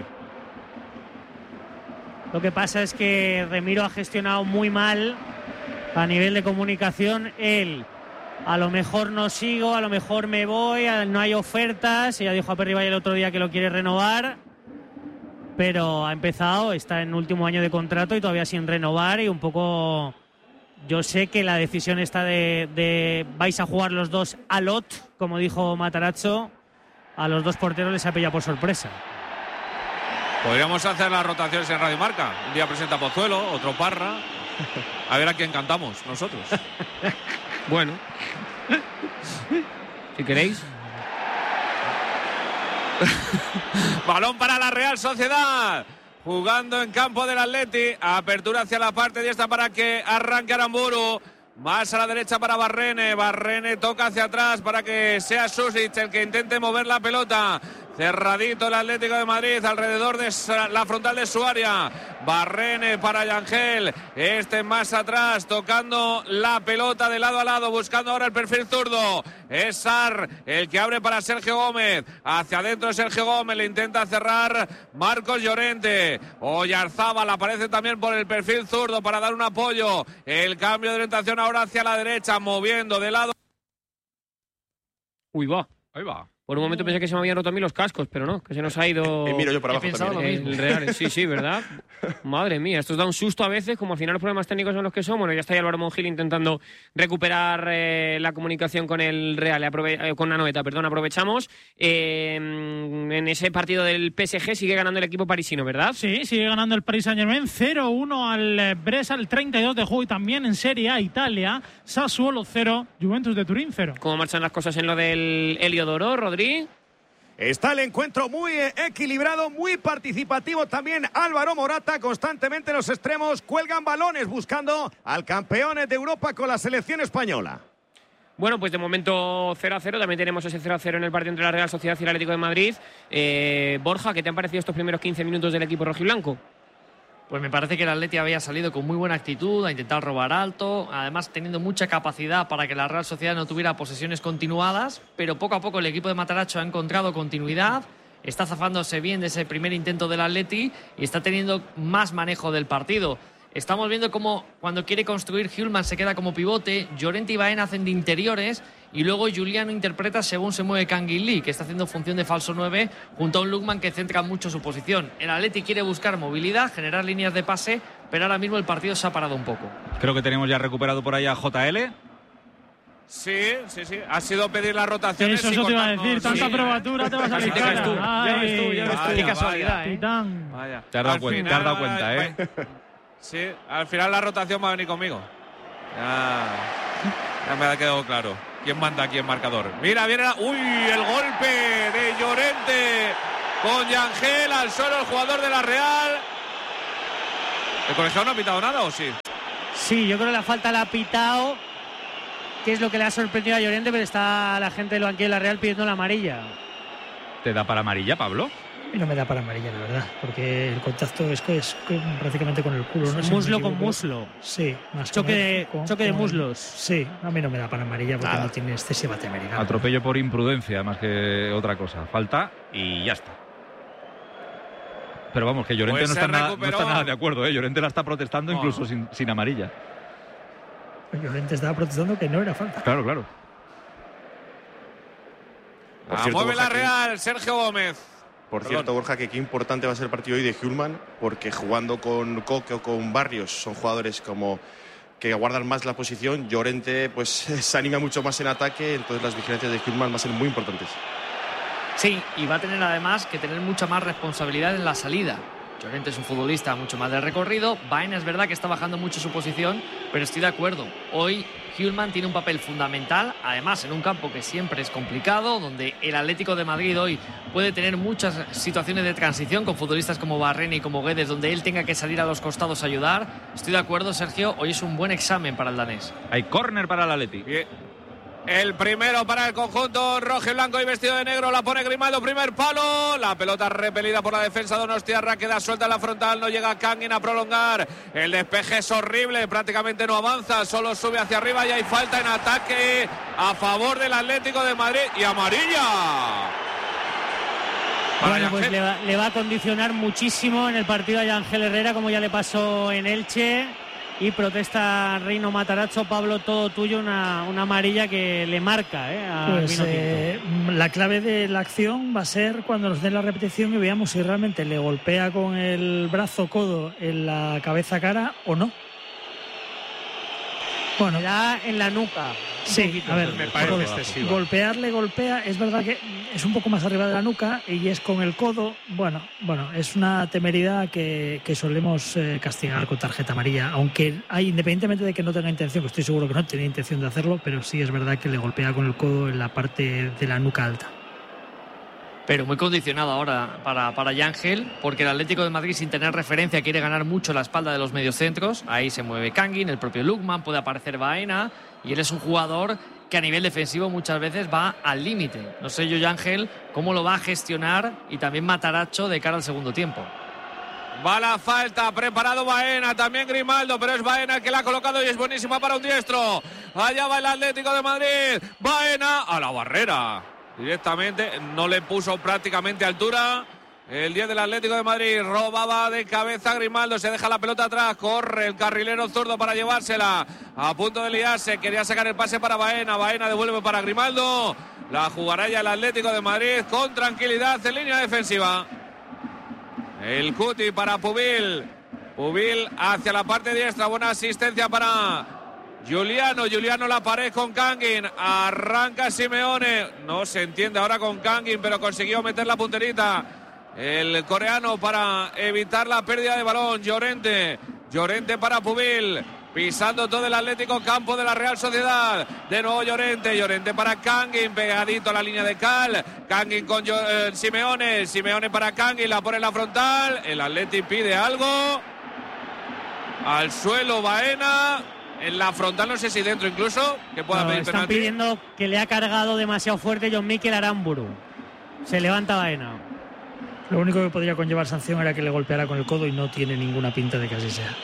Lo que pasa es que Remiro ha gestionado muy mal a nivel de comunicación. Él, a lo mejor no sigo, a lo mejor me voy, no hay ofertas. Ella dijo a Perribay el otro día que lo quiere renovar. Pero ha empezado, está en último año de contrato y todavía sin renovar, y un poco yo sé que la decisión está de vais a jugar los dos a lot, como dijo Matarazzo, a los dos porteros les ha pillado por sorpresa. Podríamos hacer las rotaciones en Radio Marca. Un día presenta Pozuelo, otro Parra, a ver a quién cantamos nosotros. Bueno, si queréis. Balón para la Real Sociedad, jugando en campo del Atleti, apertura hacia la parte diestra para que arranque Aramburu, más a la derecha para Barrene toca hacia atrás para que sea Susic el que intente mover la pelota. Cerradito el Atlético de Madrid alrededor de la frontal de su área. Barrene para Yangel, más atrás tocando la pelota de lado a lado, buscando ahora el perfil zurdo. Es Sarr el que abre para Sergio Gómez, hacia adentro Sergio Gómez, le intenta cerrar Marcos Llorente. Oyarzábal aparece también por el perfil zurdo para dar un apoyo. El cambio de orientación ahora hacia la derecha, moviendo de lado. Uy, va. Ahí va. Por un momento pensé que se me habían roto a mí los cascos, pero no, que se nos ha ido. Miro yo para abajo también. El Real, sí, ¿verdad? Madre mía, esto os da un susto a veces, como al final los problemas técnicos son los que son. Bueno, ya está ahí Álvaro Monjil intentando recuperar la comunicación con el Real, con Anoeta, perdón, aprovechamos. En ese partido del PSG sigue ganando el equipo parisino, ¿verdad? Sí, sigue ganando el Paris Saint-Germain 0-1 al Brescia, al 32 de juego, y también en Serie A Italia, Sassuolo 0, Juventus de Turín 0. ¿Cómo marchan las cosas en lo del Heliodoro, Rodri? Está el encuentro muy equilibrado, muy participativo también. Álvaro Morata, constantemente los extremos cuelgan balones buscando al campeón de Europa con la selección española. Bueno, pues de momento 0-0, también tenemos ese 0-0 en el partido entre la Real Sociedad y el Atlético de Madrid. Borja, ¿qué te han parecido estos primeros 15 minutos del equipo rojiblanco? Pues me parece que el Atleti había salido con muy buena actitud, a intentar robar alto, además teniendo mucha capacidad para que la Real Sociedad no tuviera posesiones continuadas, pero poco a poco el equipo de Matarazzo ha encontrado continuidad, está zafándose bien de ese primer intento del Atleti y está teniendo más manejo del partido. Estamos viendo cómo cuando quiere construir Hjulman se queda como pivote, Llorente y Baena hacen de interiores y luego Juliano interpreta según se mueve Kangin Lee, que está haciendo función de falso 9 junto a un Lukman que centra mucho su posición. El Atleti quiere buscar movilidad, generar líneas de pase, pero ahora mismo el partido se ha parado un poco. Creo que tenemos ya recuperado por ahí a JL. Sí. Ha sido pedir la rotación. Eso te iba a decir. Tanta probatura te vas a salir cara. Ya ves tú. Qué casualidad, Vaya. Te has dado cuenta, ¿eh? Sí, al final la rotación va a venir conmigo. Ya me ha quedado claro quién manda aquí en marcador. Mira, viene el golpe de Llorente con Yangel al suelo, el jugador de la Real. ¿El colegiado no ha pitado nada o sí? Sí, yo creo que la falta la ha pitado, que es lo que le ha sorprendido a Llorente, pero está la gente del banquillo de la Real pidiendo la amarilla. ¿Te da para amarilla, Pablo? Y no me da para amarilla, la verdad, porque el contacto es prácticamente con el culo. No sé, muslo con muslo. Sí, más choque de muslos. Sí, a mí no me da para amarilla porque no tiene excesiva temeridad. Atropello por imprudencia más que otra cosa. Falta y ya está. Pero vamos, que Llorente no está nada de acuerdo, ¿eh? Llorente la está protestando incluso sin amarilla. Llorente estaba protestando que no era falta. Claro. Mueve la Real, Sergio Gómez. Por cierto, Borja, que qué importante va a ser el partido hoy de Hjulmand, porque jugando con Coque o con Barrios son jugadores como que guardan más la posición. Llorente pues se anima mucho más en ataque, entonces las vigilancias de Hjulmand van a ser muy importantes. Sí, y va a tener además que tener mucha más responsabilidad en la salida. Llorente es un futbolista mucho más de recorrido. Baena es verdad que está bajando mucho su posición, pero estoy de acuerdo. Hoy Hjulmand tiene un papel fundamental, además en un campo que siempre es complicado, donde el Atlético de Madrid hoy puede tener muchas situaciones de transición con futbolistas como Barrena y como Guedes, donde él tenga que salir a los costados a ayudar. Estoy de acuerdo, Sergio, hoy es un buen examen para el danés. Hay córner para el Atleti. El primero para el conjunto rojo y blanco y vestido de negro, la pone Grimaldo, primer palo, la pelota repelida por la defensa de Donostiarra, queda suelta en la frontal, no llega Kangin a prolongar, el despeje es horrible, prácticamente no avanza, solo sube hacia arriba y hay falta en ataque a favor del Atlético de Madrid y amarilla. Bueno, pues le va a condicionar muchísimo en el partido a Ángel Herrera, como ya le pasó en Elche. Y protesta Reino Matarazzo. Pablo, todo tuyo, una amarilla que le marca a Vino Tinto. La clave de la acción va a ser cuando nos den la repetición y veamos si realmente le golpea con el brazo codo en la cabeza cara o no. Bueno, ya en la nuca. Sí, a ver, me parece excesivo. Golpea, es verdad que es un poco más arriba de la nuca y es con el codo. Bueno, es una temeridad que solemos castigar con tarjeta amarilla, aunque independientemente de que no tenga intención, que estoy seguro que no tenía intención de hacerlo, pero sí es verdad que le golpea con el codo en la parte de la nuca alta. Pero muy condicionado ahora para Yangel, porque el Atlético de Madrid, sin tener referencia, quiere ganar mucho la espalda de los mediocentros. Ahí se mueve Kangin, el propio Lukman, puede aparecer Baena, y él es un jugador que a nivel defensivo muchas veces va al límite. No sé yo, Yangel, cómo lo va a gestionar, y también Matarazzo de cara al segundo tiempo. Va la falta, preparado Baena, también Grimaldo, pero es Baena el que la ha colocado y es buenísima para un diestro. Allá va el Atlético de Madrid, Baena a la barrera. Directamente, no le puso prácticamente altura. El 10 del Atlético de Madrid robaba de cabeza Grimaldo, se deja la pelota atrás, corre el carrilero zurdo para llevársela, a punto de liarse, quería sacar el pase para Baena, Baena devuelve para Grimaldo, la jugará ya el Atlético de Madrid con tranquilidad en línea defensiva. El Cuti para Pubil hacia la parte diestra, buena asistencia para Juliano la pared con Kangin, arranca Simeone, no se entiende ahora con Kangin, pero consiguió meter la punterita el coreano para evitar la pérdida de balón. Llorente para Pubil, pisando todo el Atlético, campo de la Real Sociedad, de nuevo Llorente para Kangin, pegadito a la línea de Cal, Kangin con Simeone para Kangin, la pone en la frontal, el Atleti pide algo, al suelo Baena. En la frontal, no sé si dentro incluso, que pueda pedir están penalti. pidiendo que le ha cargado demasiado fuerte John Mikel Aramburu. Se levanta Baena. Lo único que podría conllevar sanción era que le golpeara con el codo y no tiene ninguna pinta de que así sea.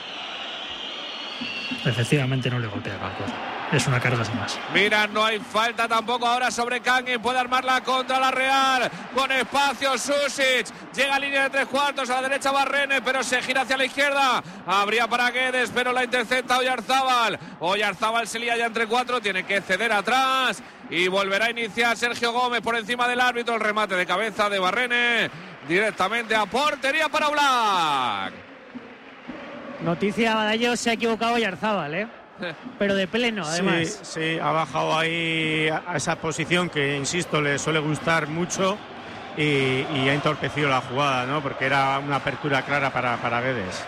Efectivamente no le golpea con el codo. Es una carga sin más. Mira, no hay falta tampoco ahora sobre Kangin. Puede armarla contra la Real. Con espacio Susic. Llega a línea de 3/4. A la derecha Barrene, pero se gira hacia la izquierda. Habría para Guedes, pero la intercepta Oyarzábal. Oyarzábal se lía ya entre 4. Tiene que ceder atrás. Y volverá a iniciar Sergio Gómez por encima del árbitro. El remate de cabeza de Barrene. Directamente a portería para Black. Noticia, Badallo, se ha equivocado Oyarzábal, pero de pleno, además. Sí, ha bajado ahí a esa posición que, insisto, le suele gustar mucho y ha entorpecido la jugada, ¿no? Porque era una apertura clara para Guedes.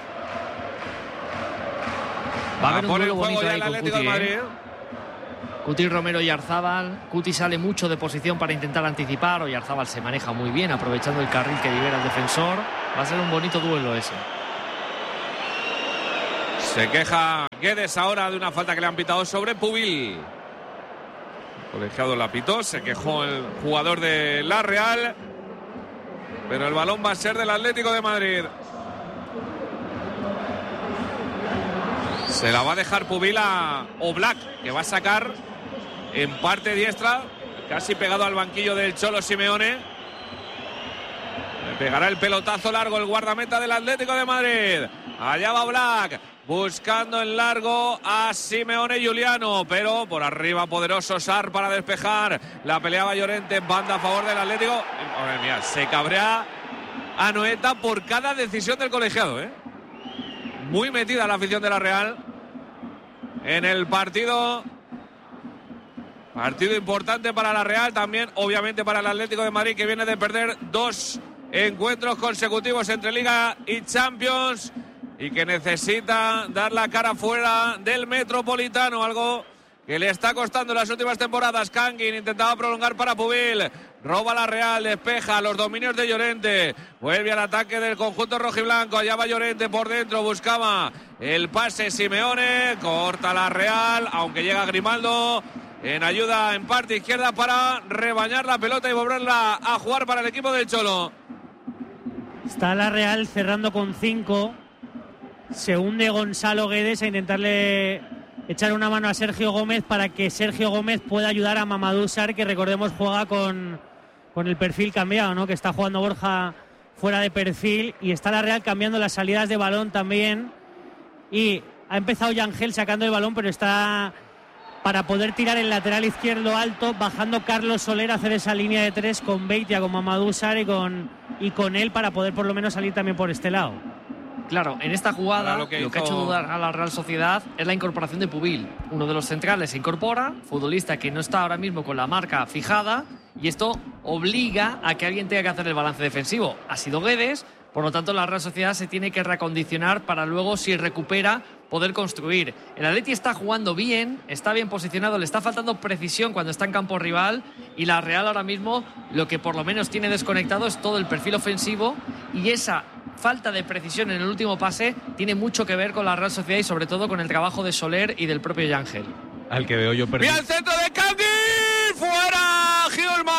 Va a haber un duelo bonito ahí con Cuti, Cuti, Romero y Arzábal. Cuti sale mucho de posición para intentar anticipar. Oyarzábal se maneja muy bien, aprovechando el carril que libera el defensor. Va a ser un bonito duelo ese. Se queja Guedes ahora de una falta que le han pitado sobre Pubil. El colegiado la pitó, se quejó el jugador de la Real. Pero el balón va a ser del Atlético de Madrid. Se la va a dejar Pubil a Oblak, que va a sacar en parte diestra, casi pegado al banquillo del Cholo Simeone. Le pegará el pelotazo largo el guardameta del Atlético de Madrid. Allá va Oblak, buscando en largo a Simeone Giuliano, pero por arriba poderoso Sar para despejar. La peleaba Llorente, banda a favor del Atlético. Madre mía, se cabrea Anoeta por cada decisión del colegiado, ¿eh? Muy metida la afición de la Real en el partido. Partido importante para la Real, también obviamente para el Atlético de Madrid, que viene de perder 2 encuentros consecutivos entre Liga y Champions y que necesita dar la cara fuera del Metropolitano, algo que le está costando en las últimas temporadas. Kangin intentaba prolongar para Pubil, roba la Real, despeja los dominios de Llorente, vuelve al ataque del conjunto rojiblanco. Allá va Llorente por dentro, buscaba el pase Simeone, corta la Real, aunque llega Grimaldo en ayuda en parte izquierda para rebañar la pelota y volverla a jugar para el equipo del Cholo. Está la Real cerrando con 5. Se hunde Gonzalo Guedes a intentarle echar una mano a Sergio Gómez para que Sergio Gómez pueda ayudar a Mamadou Sarr, que recordemos juega con el perfil cambiado, ¿no? Que está jugando Borja fuera de perfil y está la Real cambiando las salidas de balón también. Y ha empezado Yangel sacando el balón, pero está para poder tirar el lateral izquierdo alto, bajando Carlos Soler a hacer esa línea de 3 con Beitia, con Mamadou Sarr y con él para poder por lo menos salir también por este lado. Claro, en esta jugada lo que ha hecho dudar a la Real Sociedad es la incorporación de Pubil. Uno de los centrales se incorpora, futbolista que no está ahora mismo con la marca fijada, y esto obliga a que alguien tenga que hacer el balance defensivo. Ha sido Guedes, por lo tanto la Real Sociedad se tiene que reacondicionar para luego, si recupera, poder construir. El Atleti está jugando bien, está bien posicionado, le está faltando precisión cuando está en campo rival, y la Real ahora mismo lo que por lo menos tiene desconectado es todo el perfil ofensivo, y esa falta de precisión en el último pase tiene mucho que ver con la Real Sociedad y sobre todo con el trabajo de Soler y del propio Yangel. Al que veo yo perdido. ¡Mira el centro de Kangin! ¡Fuera! ¡Hjulmand!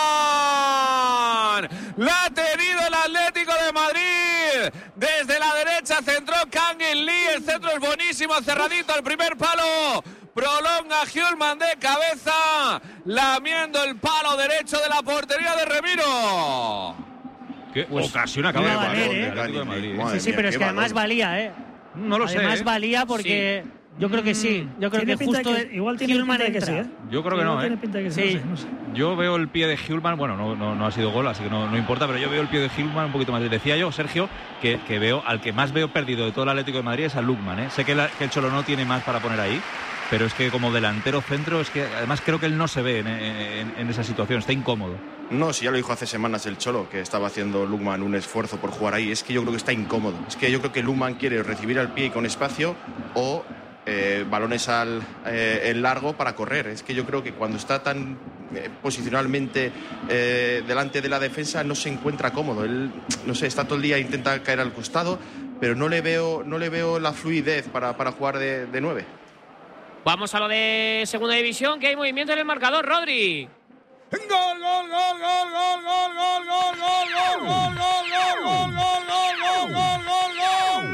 ¡La ha tenido el Atlético de Madrid! Desde la derecha centró Kangin Lee. El centro es buenísimo, cerradito al primer palo. Prolonga Hjulmand de cabeza, lamiendo el palo derecho de la portería de Remiro. ¿Qué ocasión acaba de Madrid? Sí, pero es que además valía, ¿eh? No lo sé. Además valía porque yo creo que sí. Yo creo que justo igual tiene pinta de que sí, ¿eh? Yo creo que no, ¿eh? Tiene pinta de que sí. No sé. Yo veo el pie de Hjulmand, bueno, no ha sido gol, así que no importa, pero yo veo el pie de Hjulmand un poquito más. Decía yo, Sergio, que veo al que más veo perdido de todo el Atlético de Madrid es a Lukman, ¿eh? Sé que el Cholo no tiene más para poner ahí, pero es que como delantero centro, es que además creo que él no se ve en esa situación, está incómodo. No, si ya lo dijo hace semanas el Cholo, que estaba haciendo Lukman un esfuerzo por jugar ahí. Es que yo creo que está incómodo. Es que yo creo que Lukman quiere recibir al pie y con espacio o balones en largo para correr. Es que yo creo que cuando está tan posicionalmente delante de la defensa no se encuentra cómodo. Él, no sé, está todo el día, intenta caer al costado, pero no le veo la fluidez para jugar de 9. Vamos a lo de segunda división, que hay movimiento en el marcador, Rodri. Gol, gol, gol, gol, gol, gol, gol, gol, gol, gol, gol, gol, gol, gol, gol, gol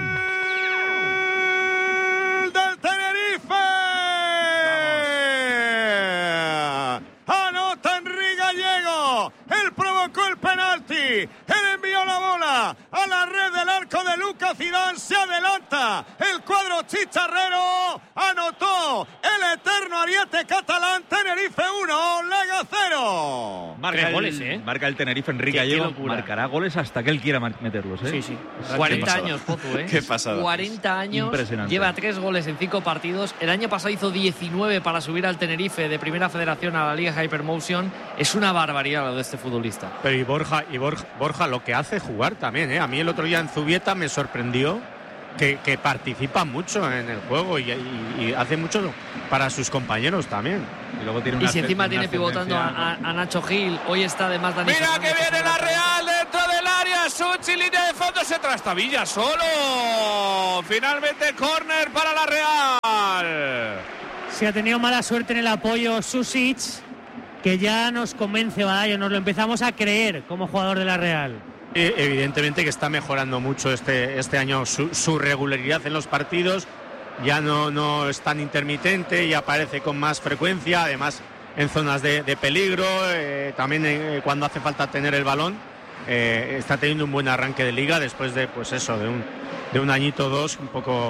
del Tenerife. Anota Enrique Gallego. Él provocó el penalti. Él envió la bola a la red del arco de Lucas Zidane. Se adelanta el cuadro chicharrero. Anotó el eterno ariete catalán. Tenerife 1, Lega 0. Marca goles, Marca el Tenerife, Enrique Gallego. Marcará goles hasta que él quiera meterlos, Sí. 40 años, Pozu, Qué pasada. 40 años. Impresionante. Lleva 3 goles en 5 partidos. El año pasado hizo 19 para subir al Tenerife de Primera Federación a la Liga Hypermotion. Es una barbaridad lo de este futbolista. Pero y Borja lo que hace jugar también, A mí el otro día en Zubieta me sorprendió que participa mucho en el juego y hace mucho para sus compañeros también. Y luego tiene y si encima tiene pivotando a Nacho Gil, hoy está además Dani. Mira que viene la Real dentro del área. Suchi, línea de fondo, se trastabilla solo. Finalmente córner para la Real. Si ha tenido mala suerte en el apoyo Susic, que ya nos convence, Badallo, nos lo empezamos a creer como jugador de la Real. Evidentemente que está mejorando mucho este año su regularidad en los partidos. Ya no es tan intermitente y aparece con más frecuencia, además en zonas de peligro, también cuando hace falta tener el balón. Está teniendo un buen arranque de liga después de un añito o dos un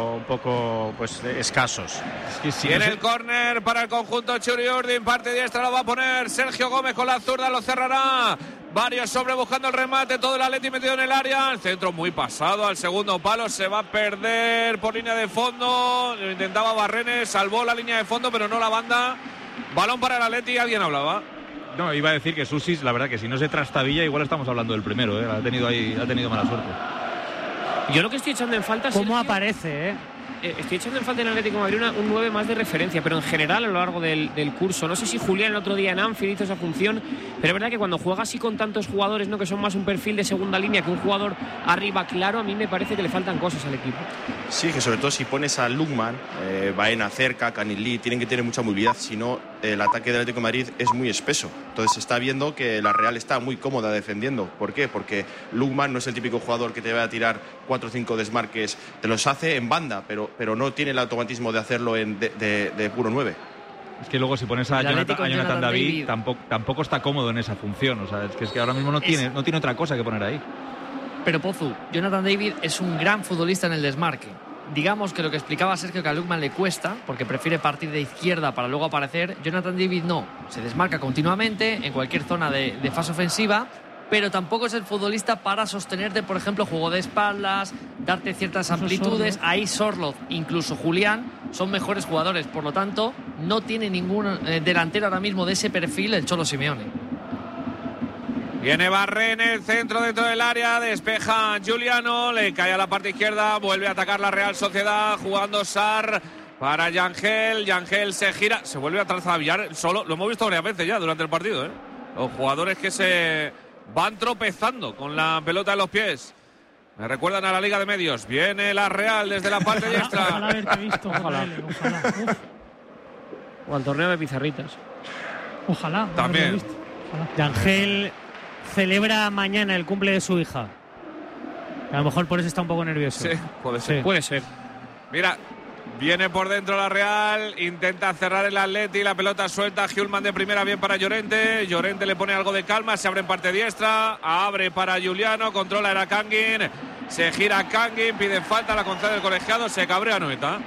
poco escasos. En el córner para el conjunto Churiurdin, parte diestra lo va a poner Sergio Gómez con la zurda, lo cerrará. Varios sobre buscando el remate, todo el Atleti metido en el área. El centro muy pasado al segundo palo, se va a perder por línea de fondo. Lo intentaba Barrenes, salvó la línea de fondo, pero no la banda. Balón para el Atleti, alguien hablaba. No, iba a decir que Susis, la verdad que si no se trastabilla, igual estamos hablando del primero, Ha tenido mala suerte. Yo lo que estoy echando en falta... ¿Cómo aparece, Estoy echando en falta en Atlético de Madrid un 9 más de referencia, pero en general a lo largo del curso. No sé si Julián el otro día en Anfield hizo esa función, pero es verdad que cuando juega así con tantos jugadores, que son más un perfil de segunda línea que un jugador arriba claro, a mí me parece que le faltan cosas al equipo. Sí, que sobre todo si pones a Lukman, Baena cerca, Canilí, tienen que tener mucha movilidad, si no el ataque del Atlético de Madrid es muy espeso. Entonces se está viendo que la Real está muy cómoda defendiendo. ¿Por qué? Porque Lukman no es el típico jugador que te va a tirar 4 o 5 desmarques, te los hace en banda, pero no tiene el automatismo de hacerlo de puro 9. Es que luego si pones a Jonathan David tampoco está cómodo en esa función. O sea, es que ahora mismo no tiene otra cosa que poner ahí. Pero Pozu, Jonathan David es un gran futbolista en el desmarque. Digamos que lo que explicaba Sergio, que a Lukman le cuesta, porque prefiere partir de izquierda para luego aparecer. Jonathan David no, se desmarca continuamente en cualquier zona de fase ofensiva, pero tampoco es el futbolista para sostenerte, por ejemplo, juego de espaldas, darte ciertas amplitudes. Ahí Sorloth, incluso Julián, son mejores jugadores. Por lo tanto, no tiene ningún delantero ahora mismo de ese perfil el Cholo Simeone. Viene Barrenes, centro dentro del área, despeja Giuliano, le cae a la parte izquierda, vuelve a atacar la Real Sociedad, jugando Sarr para Yangel. Yangel se gira, se vuelve a trazabillar solo. Lo hemos visto varias veces ya durante el partido, Los jugadores que se van tropezando con la pelota en los pies. Me recuerdan a la Liga de Medios. Viene la Real desde la parte diestra. Ojalá haberte visto. Ojalá. O al torneo de pizarritas. Ojalá. También. Yangel celebra mañana el cumple de su hija. A lo mejor por eso está un poco nervioso. Sí, puede ser. Sí. Puede ser. Mira, viene por dentro la Real, intenta cerrar el Atleti, la pelota suelta, Hjulman de primera, bien para Llorente. Llorente le pone algo de calma, se abre en parte diestra, abre para Giuliano, controla era Kangin, se gira Kangin, pide falta, la concede el colegiado, se cabrea Noeta.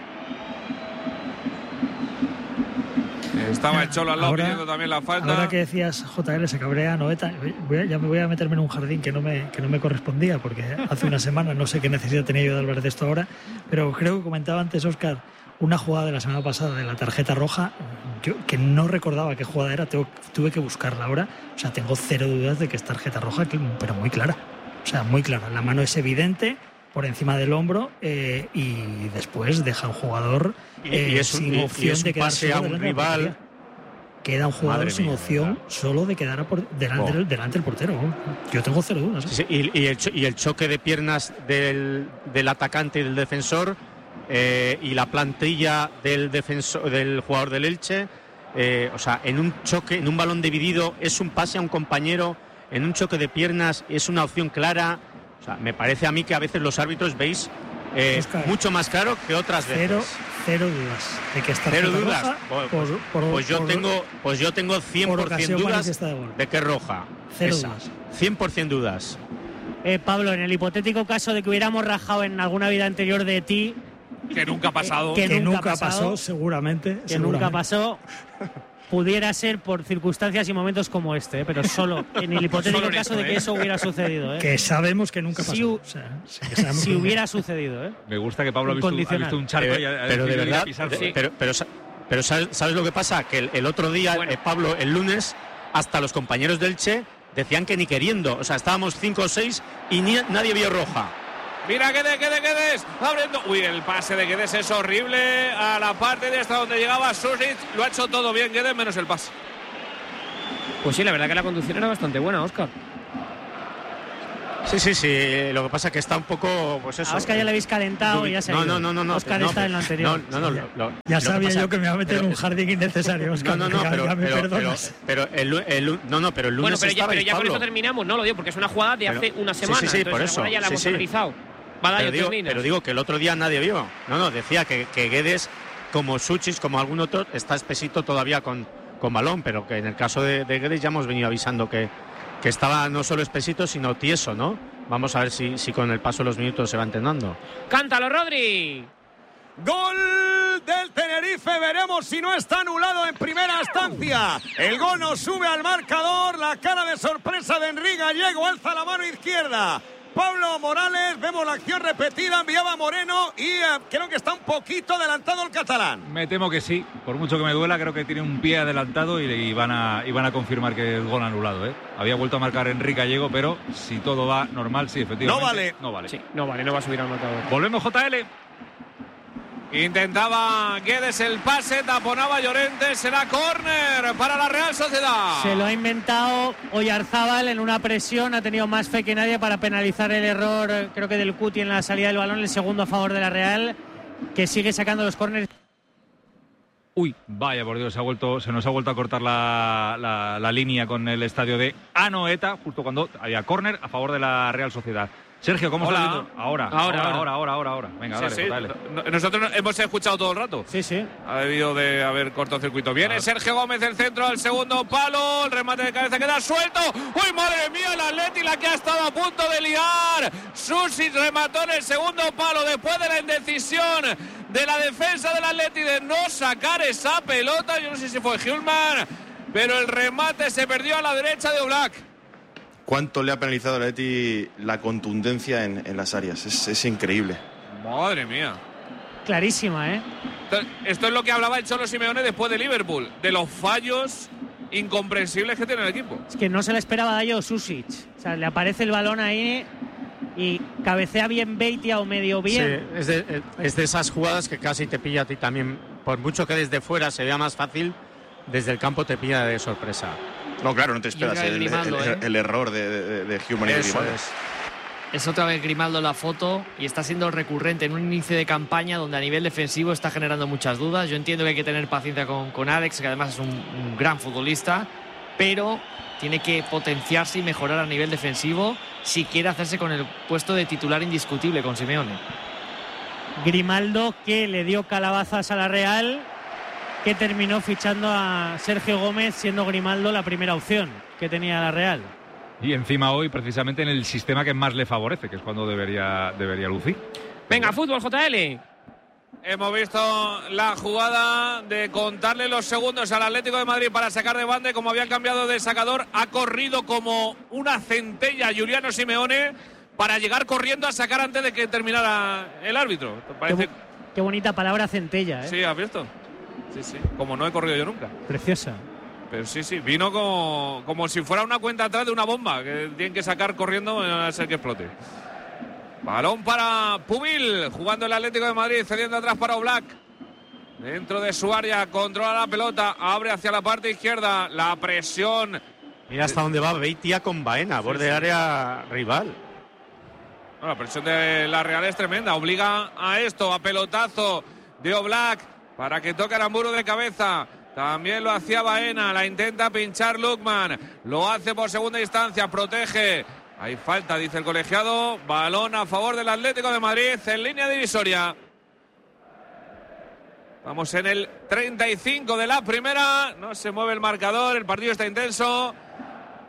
Estaba el Cholo al lado pidiendo también la falta. Ahora que decías JL se cabrea Noeta, ya me voy a meterme en un jardín que no me correspondía, porque hace una semana no sé qué necesidad tenía yo de hablar de esto ahora, pero creo que comentaba antes Óscar una jugada de la semana pasada de la tarjeta roja, yo que no recordaba qué jugada era, tuve que buscarla ahora. O sea, tengo cero dudas de que es tarjeta roja, pero muy clara. O sea, muy clara. La mano es evidente por encima del hombro y después deja un jugador sin opción de quedarse a un rival. Queda un jugador sin opción solo de quedar delante del portero. Yo tengo cero dudas. Sí, y el choque de piernas del atacante y del defensor y la plantilla del jugador del Elche. O sea, en un choque, en un balón dividido es un pase a un compañero, en un choque de piernas es una opción clara. O sea, me parece a mí que a veces los árbitros veis mucho más claro que otras veces. Cero dudas de que está cero dudas. Roja Pues yo tengo 100% dudas de que es roja. Cero dudas. 100% dudas. Pablo, en el hipotético caso de que hubiéramos rajado en alguna vida anterior de ti, Que nunca ha pasado. Que nunca pasó, seguramente. Que nunca pasó. Pudiera ser por circunstancias y momentos como este, pero solo en el hipotético caso de que eso hubiera sucedido. Que sabemos que nunca pasó. Si hubiera sucedido. Me gusta que Pablo ha visto un charco y ha pero de verdad, pisarlo. pero ¿sabes lo que pasa? Que el otro día, Pablo, el lunes, hasta los compañeros del Che decían que ni queriendo. O sea, estábamos 5 o 6 y nadie vio roja. Mira Guedes, abriendo. Uy, el pase de Guedes es horrible. A la parte de hasta donde llegaba Susic. Lo ha hecho todo bien Guedes, menos el pase. Pues sí, la verdad que la conducción era bastante buena, Óscar. Sí. Lo que pasa es que está un poco, pues eso. A Óscar ya le habéis calentado y ya se ha ido. No. Óscar está en lo anterior. Ya sabía yo que me iba a meter en un jardín innecesario, Óscar. Ya me perdonas. Pero el lunes bueno, pero ya Pablo. con esto terminamos, no lo digo, porque es una jugada de hace una semana. Sí, por eso. Ya la hemos analizado. Pero digo que el otro día nadie vio. Decía que Guedes, como Suchis, como algún otro, está espesito todavía con balón, pero que en el caso de Guedes ya hemos venido avisando que estaba no solo espesito, sino tieso, ¿no? Vamos a ver si con el paso de los minutos se va entrenando. ¡Cántalo, Rodri! Gol del Tenerife, veremos si no está anulado en primera instancia. El gol nos sube al marcador, la cara de sorpresa de Enrique Gallego, alza la mano izquierda. Pablo Morales, vemos la acción repetida, enviaba Moreno y creo que está un poquito adelantado el catalán. Me temo que sí, por mucho que me duela, creo que tiene un pie adelantado y van a confirmar que el gol anulado. Había vuelto a marcar Enrique Gallego, pero si todo va normal, sí, efectivamente. No vale. Sí, no va a subir al marcador. Volvemos, JL. Intentaba Guedes el pase, taponaba Llorente, será córner para la Real Sociedad. Se lo ha inventado Oyarzábal en una presión, ha tenido más fe que nadie para penalizar el error, creo que del Cuti en la salida del balón, el segundo a favor de la Real, que sigue sacando los córneres. Uy, vaya por Dios, se nos ha vuelto a cortar la línea con el estadio de Anoeta, justo cuando había córner a favor de la Real Sociedad. Sergio, ¿cómo está viendo? Ahora. Venga, sí, dale. Nosotros hemos escuchado todo el rato. Sí. Ha debido de haber cortocircuito. Viene Sergio Gómez, el centro al segundo palo. El remate de cabeza queda suelto. ¡Uy, madre mía! El Atleti, la que ha estado a punto de liar. Susic remató en el segundo palo después de la indecisión de la defensa del Atleti de no sacar esa pelota. Yo no sé si fue Hjulmand, pero el remate se perdió a la derecha de Oblak. ¿Cuánto le ha penalizado al Atleti la contundencia en las áreas? Es increíble. Madre mía. Clarísima, Esto es lo que hablaba el Cholo Simeone después de Liverpool, de los fallos incomprensibles que tiene el equipo. Es que no se le esperaba daño a Susic. O sea, le aparece el balón ahí y cabecea bien Beitia o medio bien. Sí, es de esas jugadas que casi te pilla a ti también. Por mucho que desde fuera se vea más fácil, desde el campo te pilla de sorpresa. No, claro, no te esperas el error de Hjulmand y Grimaldo. Es otra vez Grimaldo la foto y está siendo recurrente en un inicio de campaña donde a nivel defensivo está generando muchas dudas. Yo entiendo que hay que tener paciencia con Alex, que además es un gran futbolista, pero tiene que potenciarse y mejorar a nivel defensivo si quiere hacerse con el puesto de titular indiscutible con Simeone. Grimaldo, que le dio calabazas a la Real, que terminó fichando a Sergio Gómez, siendo Grimaldo la primera opción que tenía la Real. Y encima hoy, precisamente en el sistema que más le favorece, que es cuando debería lucir. Venga, fútbol, JL. Hemos visto la jugada de contarle los segundos al Atlético de Madrid para sacar de banda. Como habían cambiado de sacador, ha corrido como una centella Giuliano Simeone para llegar corriendo a sacar antes de que terminara el árbitro. Qué bonita palabra, centella, Sí, ¿has visto? Sí. Como no he corrido yo nunca. Preciosa. Pero sí, vino como si fuera una cuenta atrás de una bomba que tienen que sacar corriendo a ser que explote. Balón para Pubil, jugando el Atlético de Madrid, cediendo atrás para Oblak. Dentro de su área, controla la pelota, abre hacia la parte izquierda, la presión. Mira hasta dónde va Beitia con Baena, borde de área rival. La presión de la Real es tremenda, obliga a esto, a pelotazo de Oblak para que toque Aramburu de cabeza. También lo hacía Baena, la intenta pinchar Lukman, lo hace por segunda instancia, protege. Hay falta, dice el colegiado. Balón a favor del Atlético de Madrid en línea divisoria. Vamos en el 35 de la primera. No se mueve el marcador, el partido está intenso.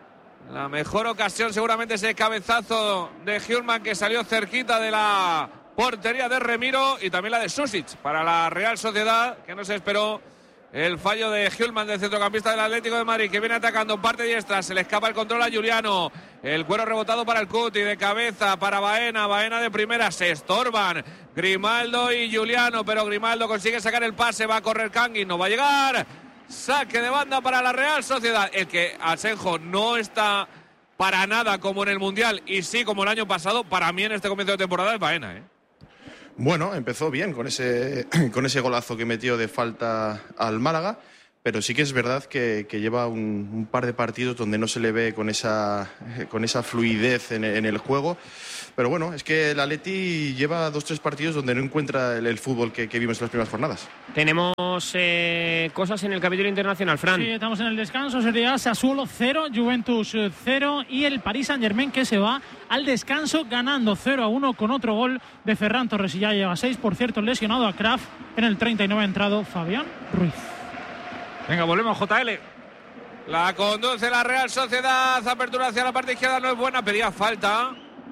La mejor ocasión seguramente es el cabezazo de Hjulmand, que salió cerquita de la portería de Remiro y también la de Susic para la Real Sociedad, que no se esperó el fallo de Hjulman, del centrocampista del Atlético de Madrid, que viene atacando en parte diestra. Se le escapa el control a Giuliano. El cuero rebotado para el Cuti, de cabeza para Baena. Baena de primera, se estorban Grimaldo y Giuliano, pero Grimaldo consigue sacar el pase. Va a correr Kangin, no va a llegar. Saque de banda para la Real Sociedad. El que Asenjo no está para nada como en el Mundial y sí como el año pasado, para mí en este comienzo de temporada es Baena, Bueno, empezó bien con ese golazo que metió de falta al Málaga, pero sí que es verdad que lleva un par de partidos donde no se le ve con esa fluidez en el juego. Pero bueno, es que el Atleti lleva 2-3 partidos donde no encuentra el fútbol que vimos en las primeras jornadas. Tenemos cosas en el capítulo internacional, Fran. Sí, estamos en el descanso. Sería Sassuolo 0, Juventus 0 y el Paris Saint-Germain, que se va al descanso ganando 0-1 con otro gol de Ferran Torres, y ya lleva 6. Por cierto, lesionado a Kraft. En el 39 ha entrado Fabián Ruiz. Venga, volvemos, JL. La conduce la Real Sociedad. Apertura hacia la parte izquierda no es buena. Pedía falta.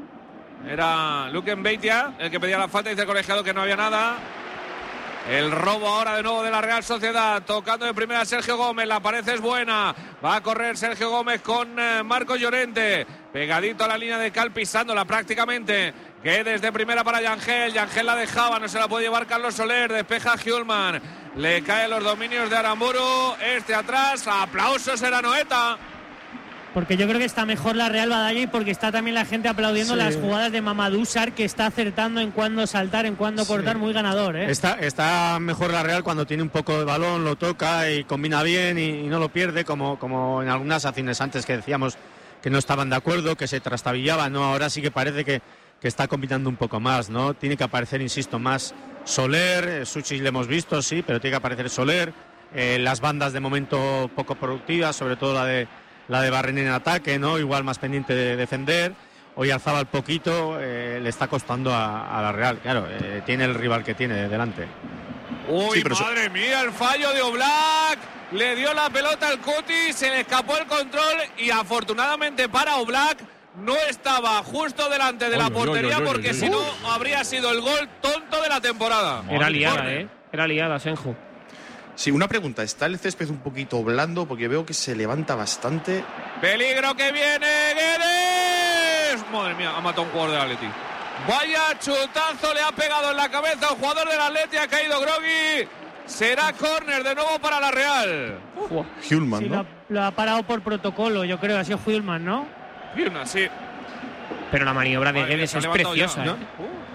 Era Luke Mbeitia el que pedía la falta. Dice el colegiado que no había nada. El robo ahora de nuevo de la Real Sociedad. Tocando de primera Sergio Gómez. La pared es buena. Va a correr Sergio Gómez con Marco Llorente. Pegadito a la línea de cal, pisándola prácticamente. Que desde primera para Yangel. Yangel la dejaba. No se la puede llevar Carlos Soler. Despeja Hjulman. Le caen los dominios de Aramburu. Este atrás. Aplausos era Noeta. Porque yo creo que está mejor la Real Badalona y porque está también la gente aplaudiendo las jugadas de Mamadou Sarr, que está acertando en cuándo saltar, en cuándo cortar, muy ganador. Está mejor la Real cuando tiene un poco de balón, lo toca y combina bien y no lo pierde, como en algunas acciones antes que decíamos que no estaban de acuerdo, que se trastabillaban, ¿no? Ahora sí que parece que está combinando un poco más, ¿no? Tiene que aparecer, insisto, más Soler. Suchis le hemos visto, sí, pero tiene que aparecer Soler. Las bandas de momento poco productivas, sobre todo la de Barren en ataque, ¿no? Igual más pendiente de defender. Hoy Arzabal poquito, le está costando a la Real. Claro, tiene el rival que tiene delante. Uy, sí, madre mía, el fallo de Oblak. Le dio la pelota al Cuti, se le escapó el control y afortunadamente para Oblak no estaba justo delante de la portería, porque si no habría sido el gol tonto de la temporada. Era liada, Era liada, Senju. Sí, una pregunta. ¿Está el césped un poquito blando? Porque veo que se levanta bastante. Peligro que viene Guedes. Madre mía, ha matado un jugador del Atleti. Vaya chutazo le ha pegado en la cabeza a un jugador del Atleti. Ha caído Grogui. Será córner de nuevo para la Real. Hjulman, sí, ¿no? Lo ha parado por protocolo, yo creo. Ha sido Hjulman, ¿no? Hjulman, sí. Pero la maniobra de Guedes es preciosa, ya, ¿no?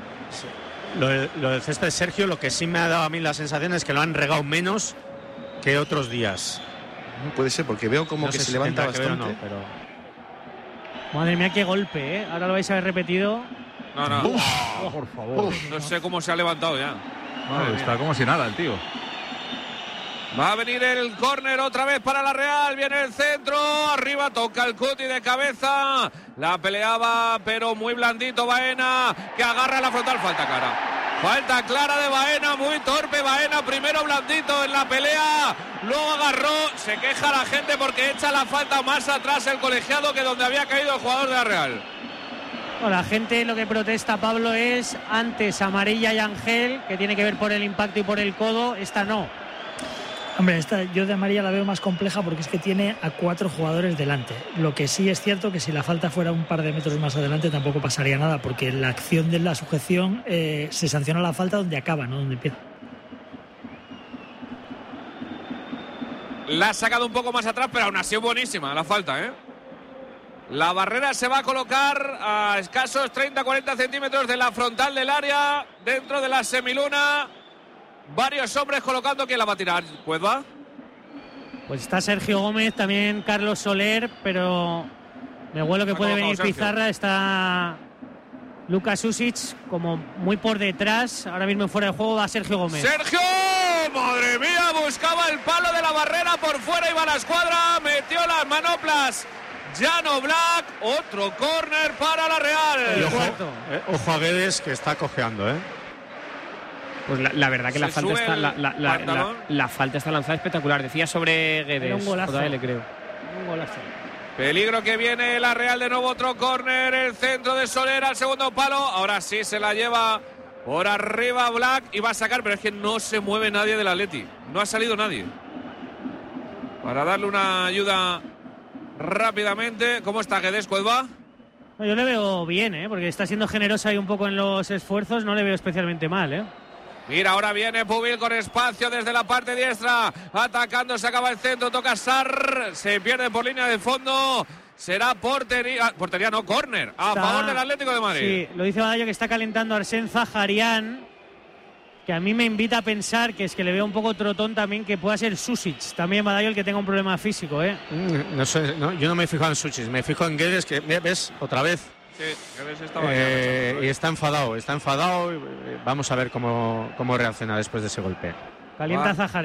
Lo del césped, Sergio, lo que sí me ha dado a mí la sensación es que lo han regado menos que otros días. No puede ser, porque veo como que se levanta bastante. No, pero... Madre mía, qué golpe, Ahora lo vais a ver repetido. No. Por favor. No sé cómo se ha levantado ya. Está como si nada el tío. Va a venir el córner otra vez para la Real. Viene el centro. Arriba toca el Cuti de cabeza. La peleaba, pero muy blandito Baena, que agarra la frontal. Falta clara. Falta clara de Baena. Muy torpe Baena. Primero blandito en la pelea. Luego agarró. Se queja la gente porque echa la falta más atrás el colegiado que donde había caído el jugador de la Real. Bueno, la gente lo que protesta, Pablo, es antes amarilla y Ángel, que tiene que ver por el impacto y por el codo. Esta no. Hombre, esta yo de amarilla la veo más compleja porque es que tiene a 4 jugadores delante. Lo que sí es cierto que si la falta fuera un par de metros más adelante tampoco pasaría nada, porque la acción de la sujeción se sanciona la falta donde acaba, no donde empieza. La ha sacado un poco más atrás, pero aún así es buenísima la falta, La barrera se va a colocar a escasos 30-40 centímetros de la frontal del área, dentro de la semiluna. Varios hombres colocando. ¿Quién la va a tirar? ¿Pues va? Pues está Sergio Gómez, también Carlos Soler, pero me huelo que puede venir Sergio. Pizarra. Está Luka Susic como muy por detrás. Ahora mismo fuera de juego va Sergio Gómez. ¡Sergio! ¡Madre mía! Buscaba el palo de la barrera por fuera, iba la escuadra, metió las manoplas. Jan Oblak, otro córner para la Real. Ojo a Guedes, que está cojeando, Pues la verdad que la falta está lanzada espectacular. Decía sobre Guedes. Un golazo. Creo. Un golazo. Peligro que viene la Real, de nuevo otro córner. El centro de Soler al segundo palo. Ahora sí se la lleva Por arriba Black y va a sacar, pero es que no se mueve nadie del Atleti. No ha salido nadie. Para darle una ayuda rápidamente. ¿Cómo está Guedes, Cueva? Yo le veo bien, porque está siendo generosa ahí un poco en los esfuerzos. No le veo especialmente mal, Mira, ahora viene Pubil con espacio desde la parte diestra. Atacando, se acaba el centro, toca Sarr. Se pierde por línea de fondo. Será portería no, córner. A favor del Atlético de Madrid. Sí, lo dice Badallo que está calentando Arsène Zaharian, que a mí me invita a pensar que es que le veo un poco trotón también, que pueda ser Susic. También Badallo el que tenga un problema físico, No sé, yo no me he fijado en Susic, me fijo en Guedes, que ves otra vez. Sí, Guedes está y está enfadado. Vamos a ver cómo reacciona después de ese golpe. Calienta Zaharian.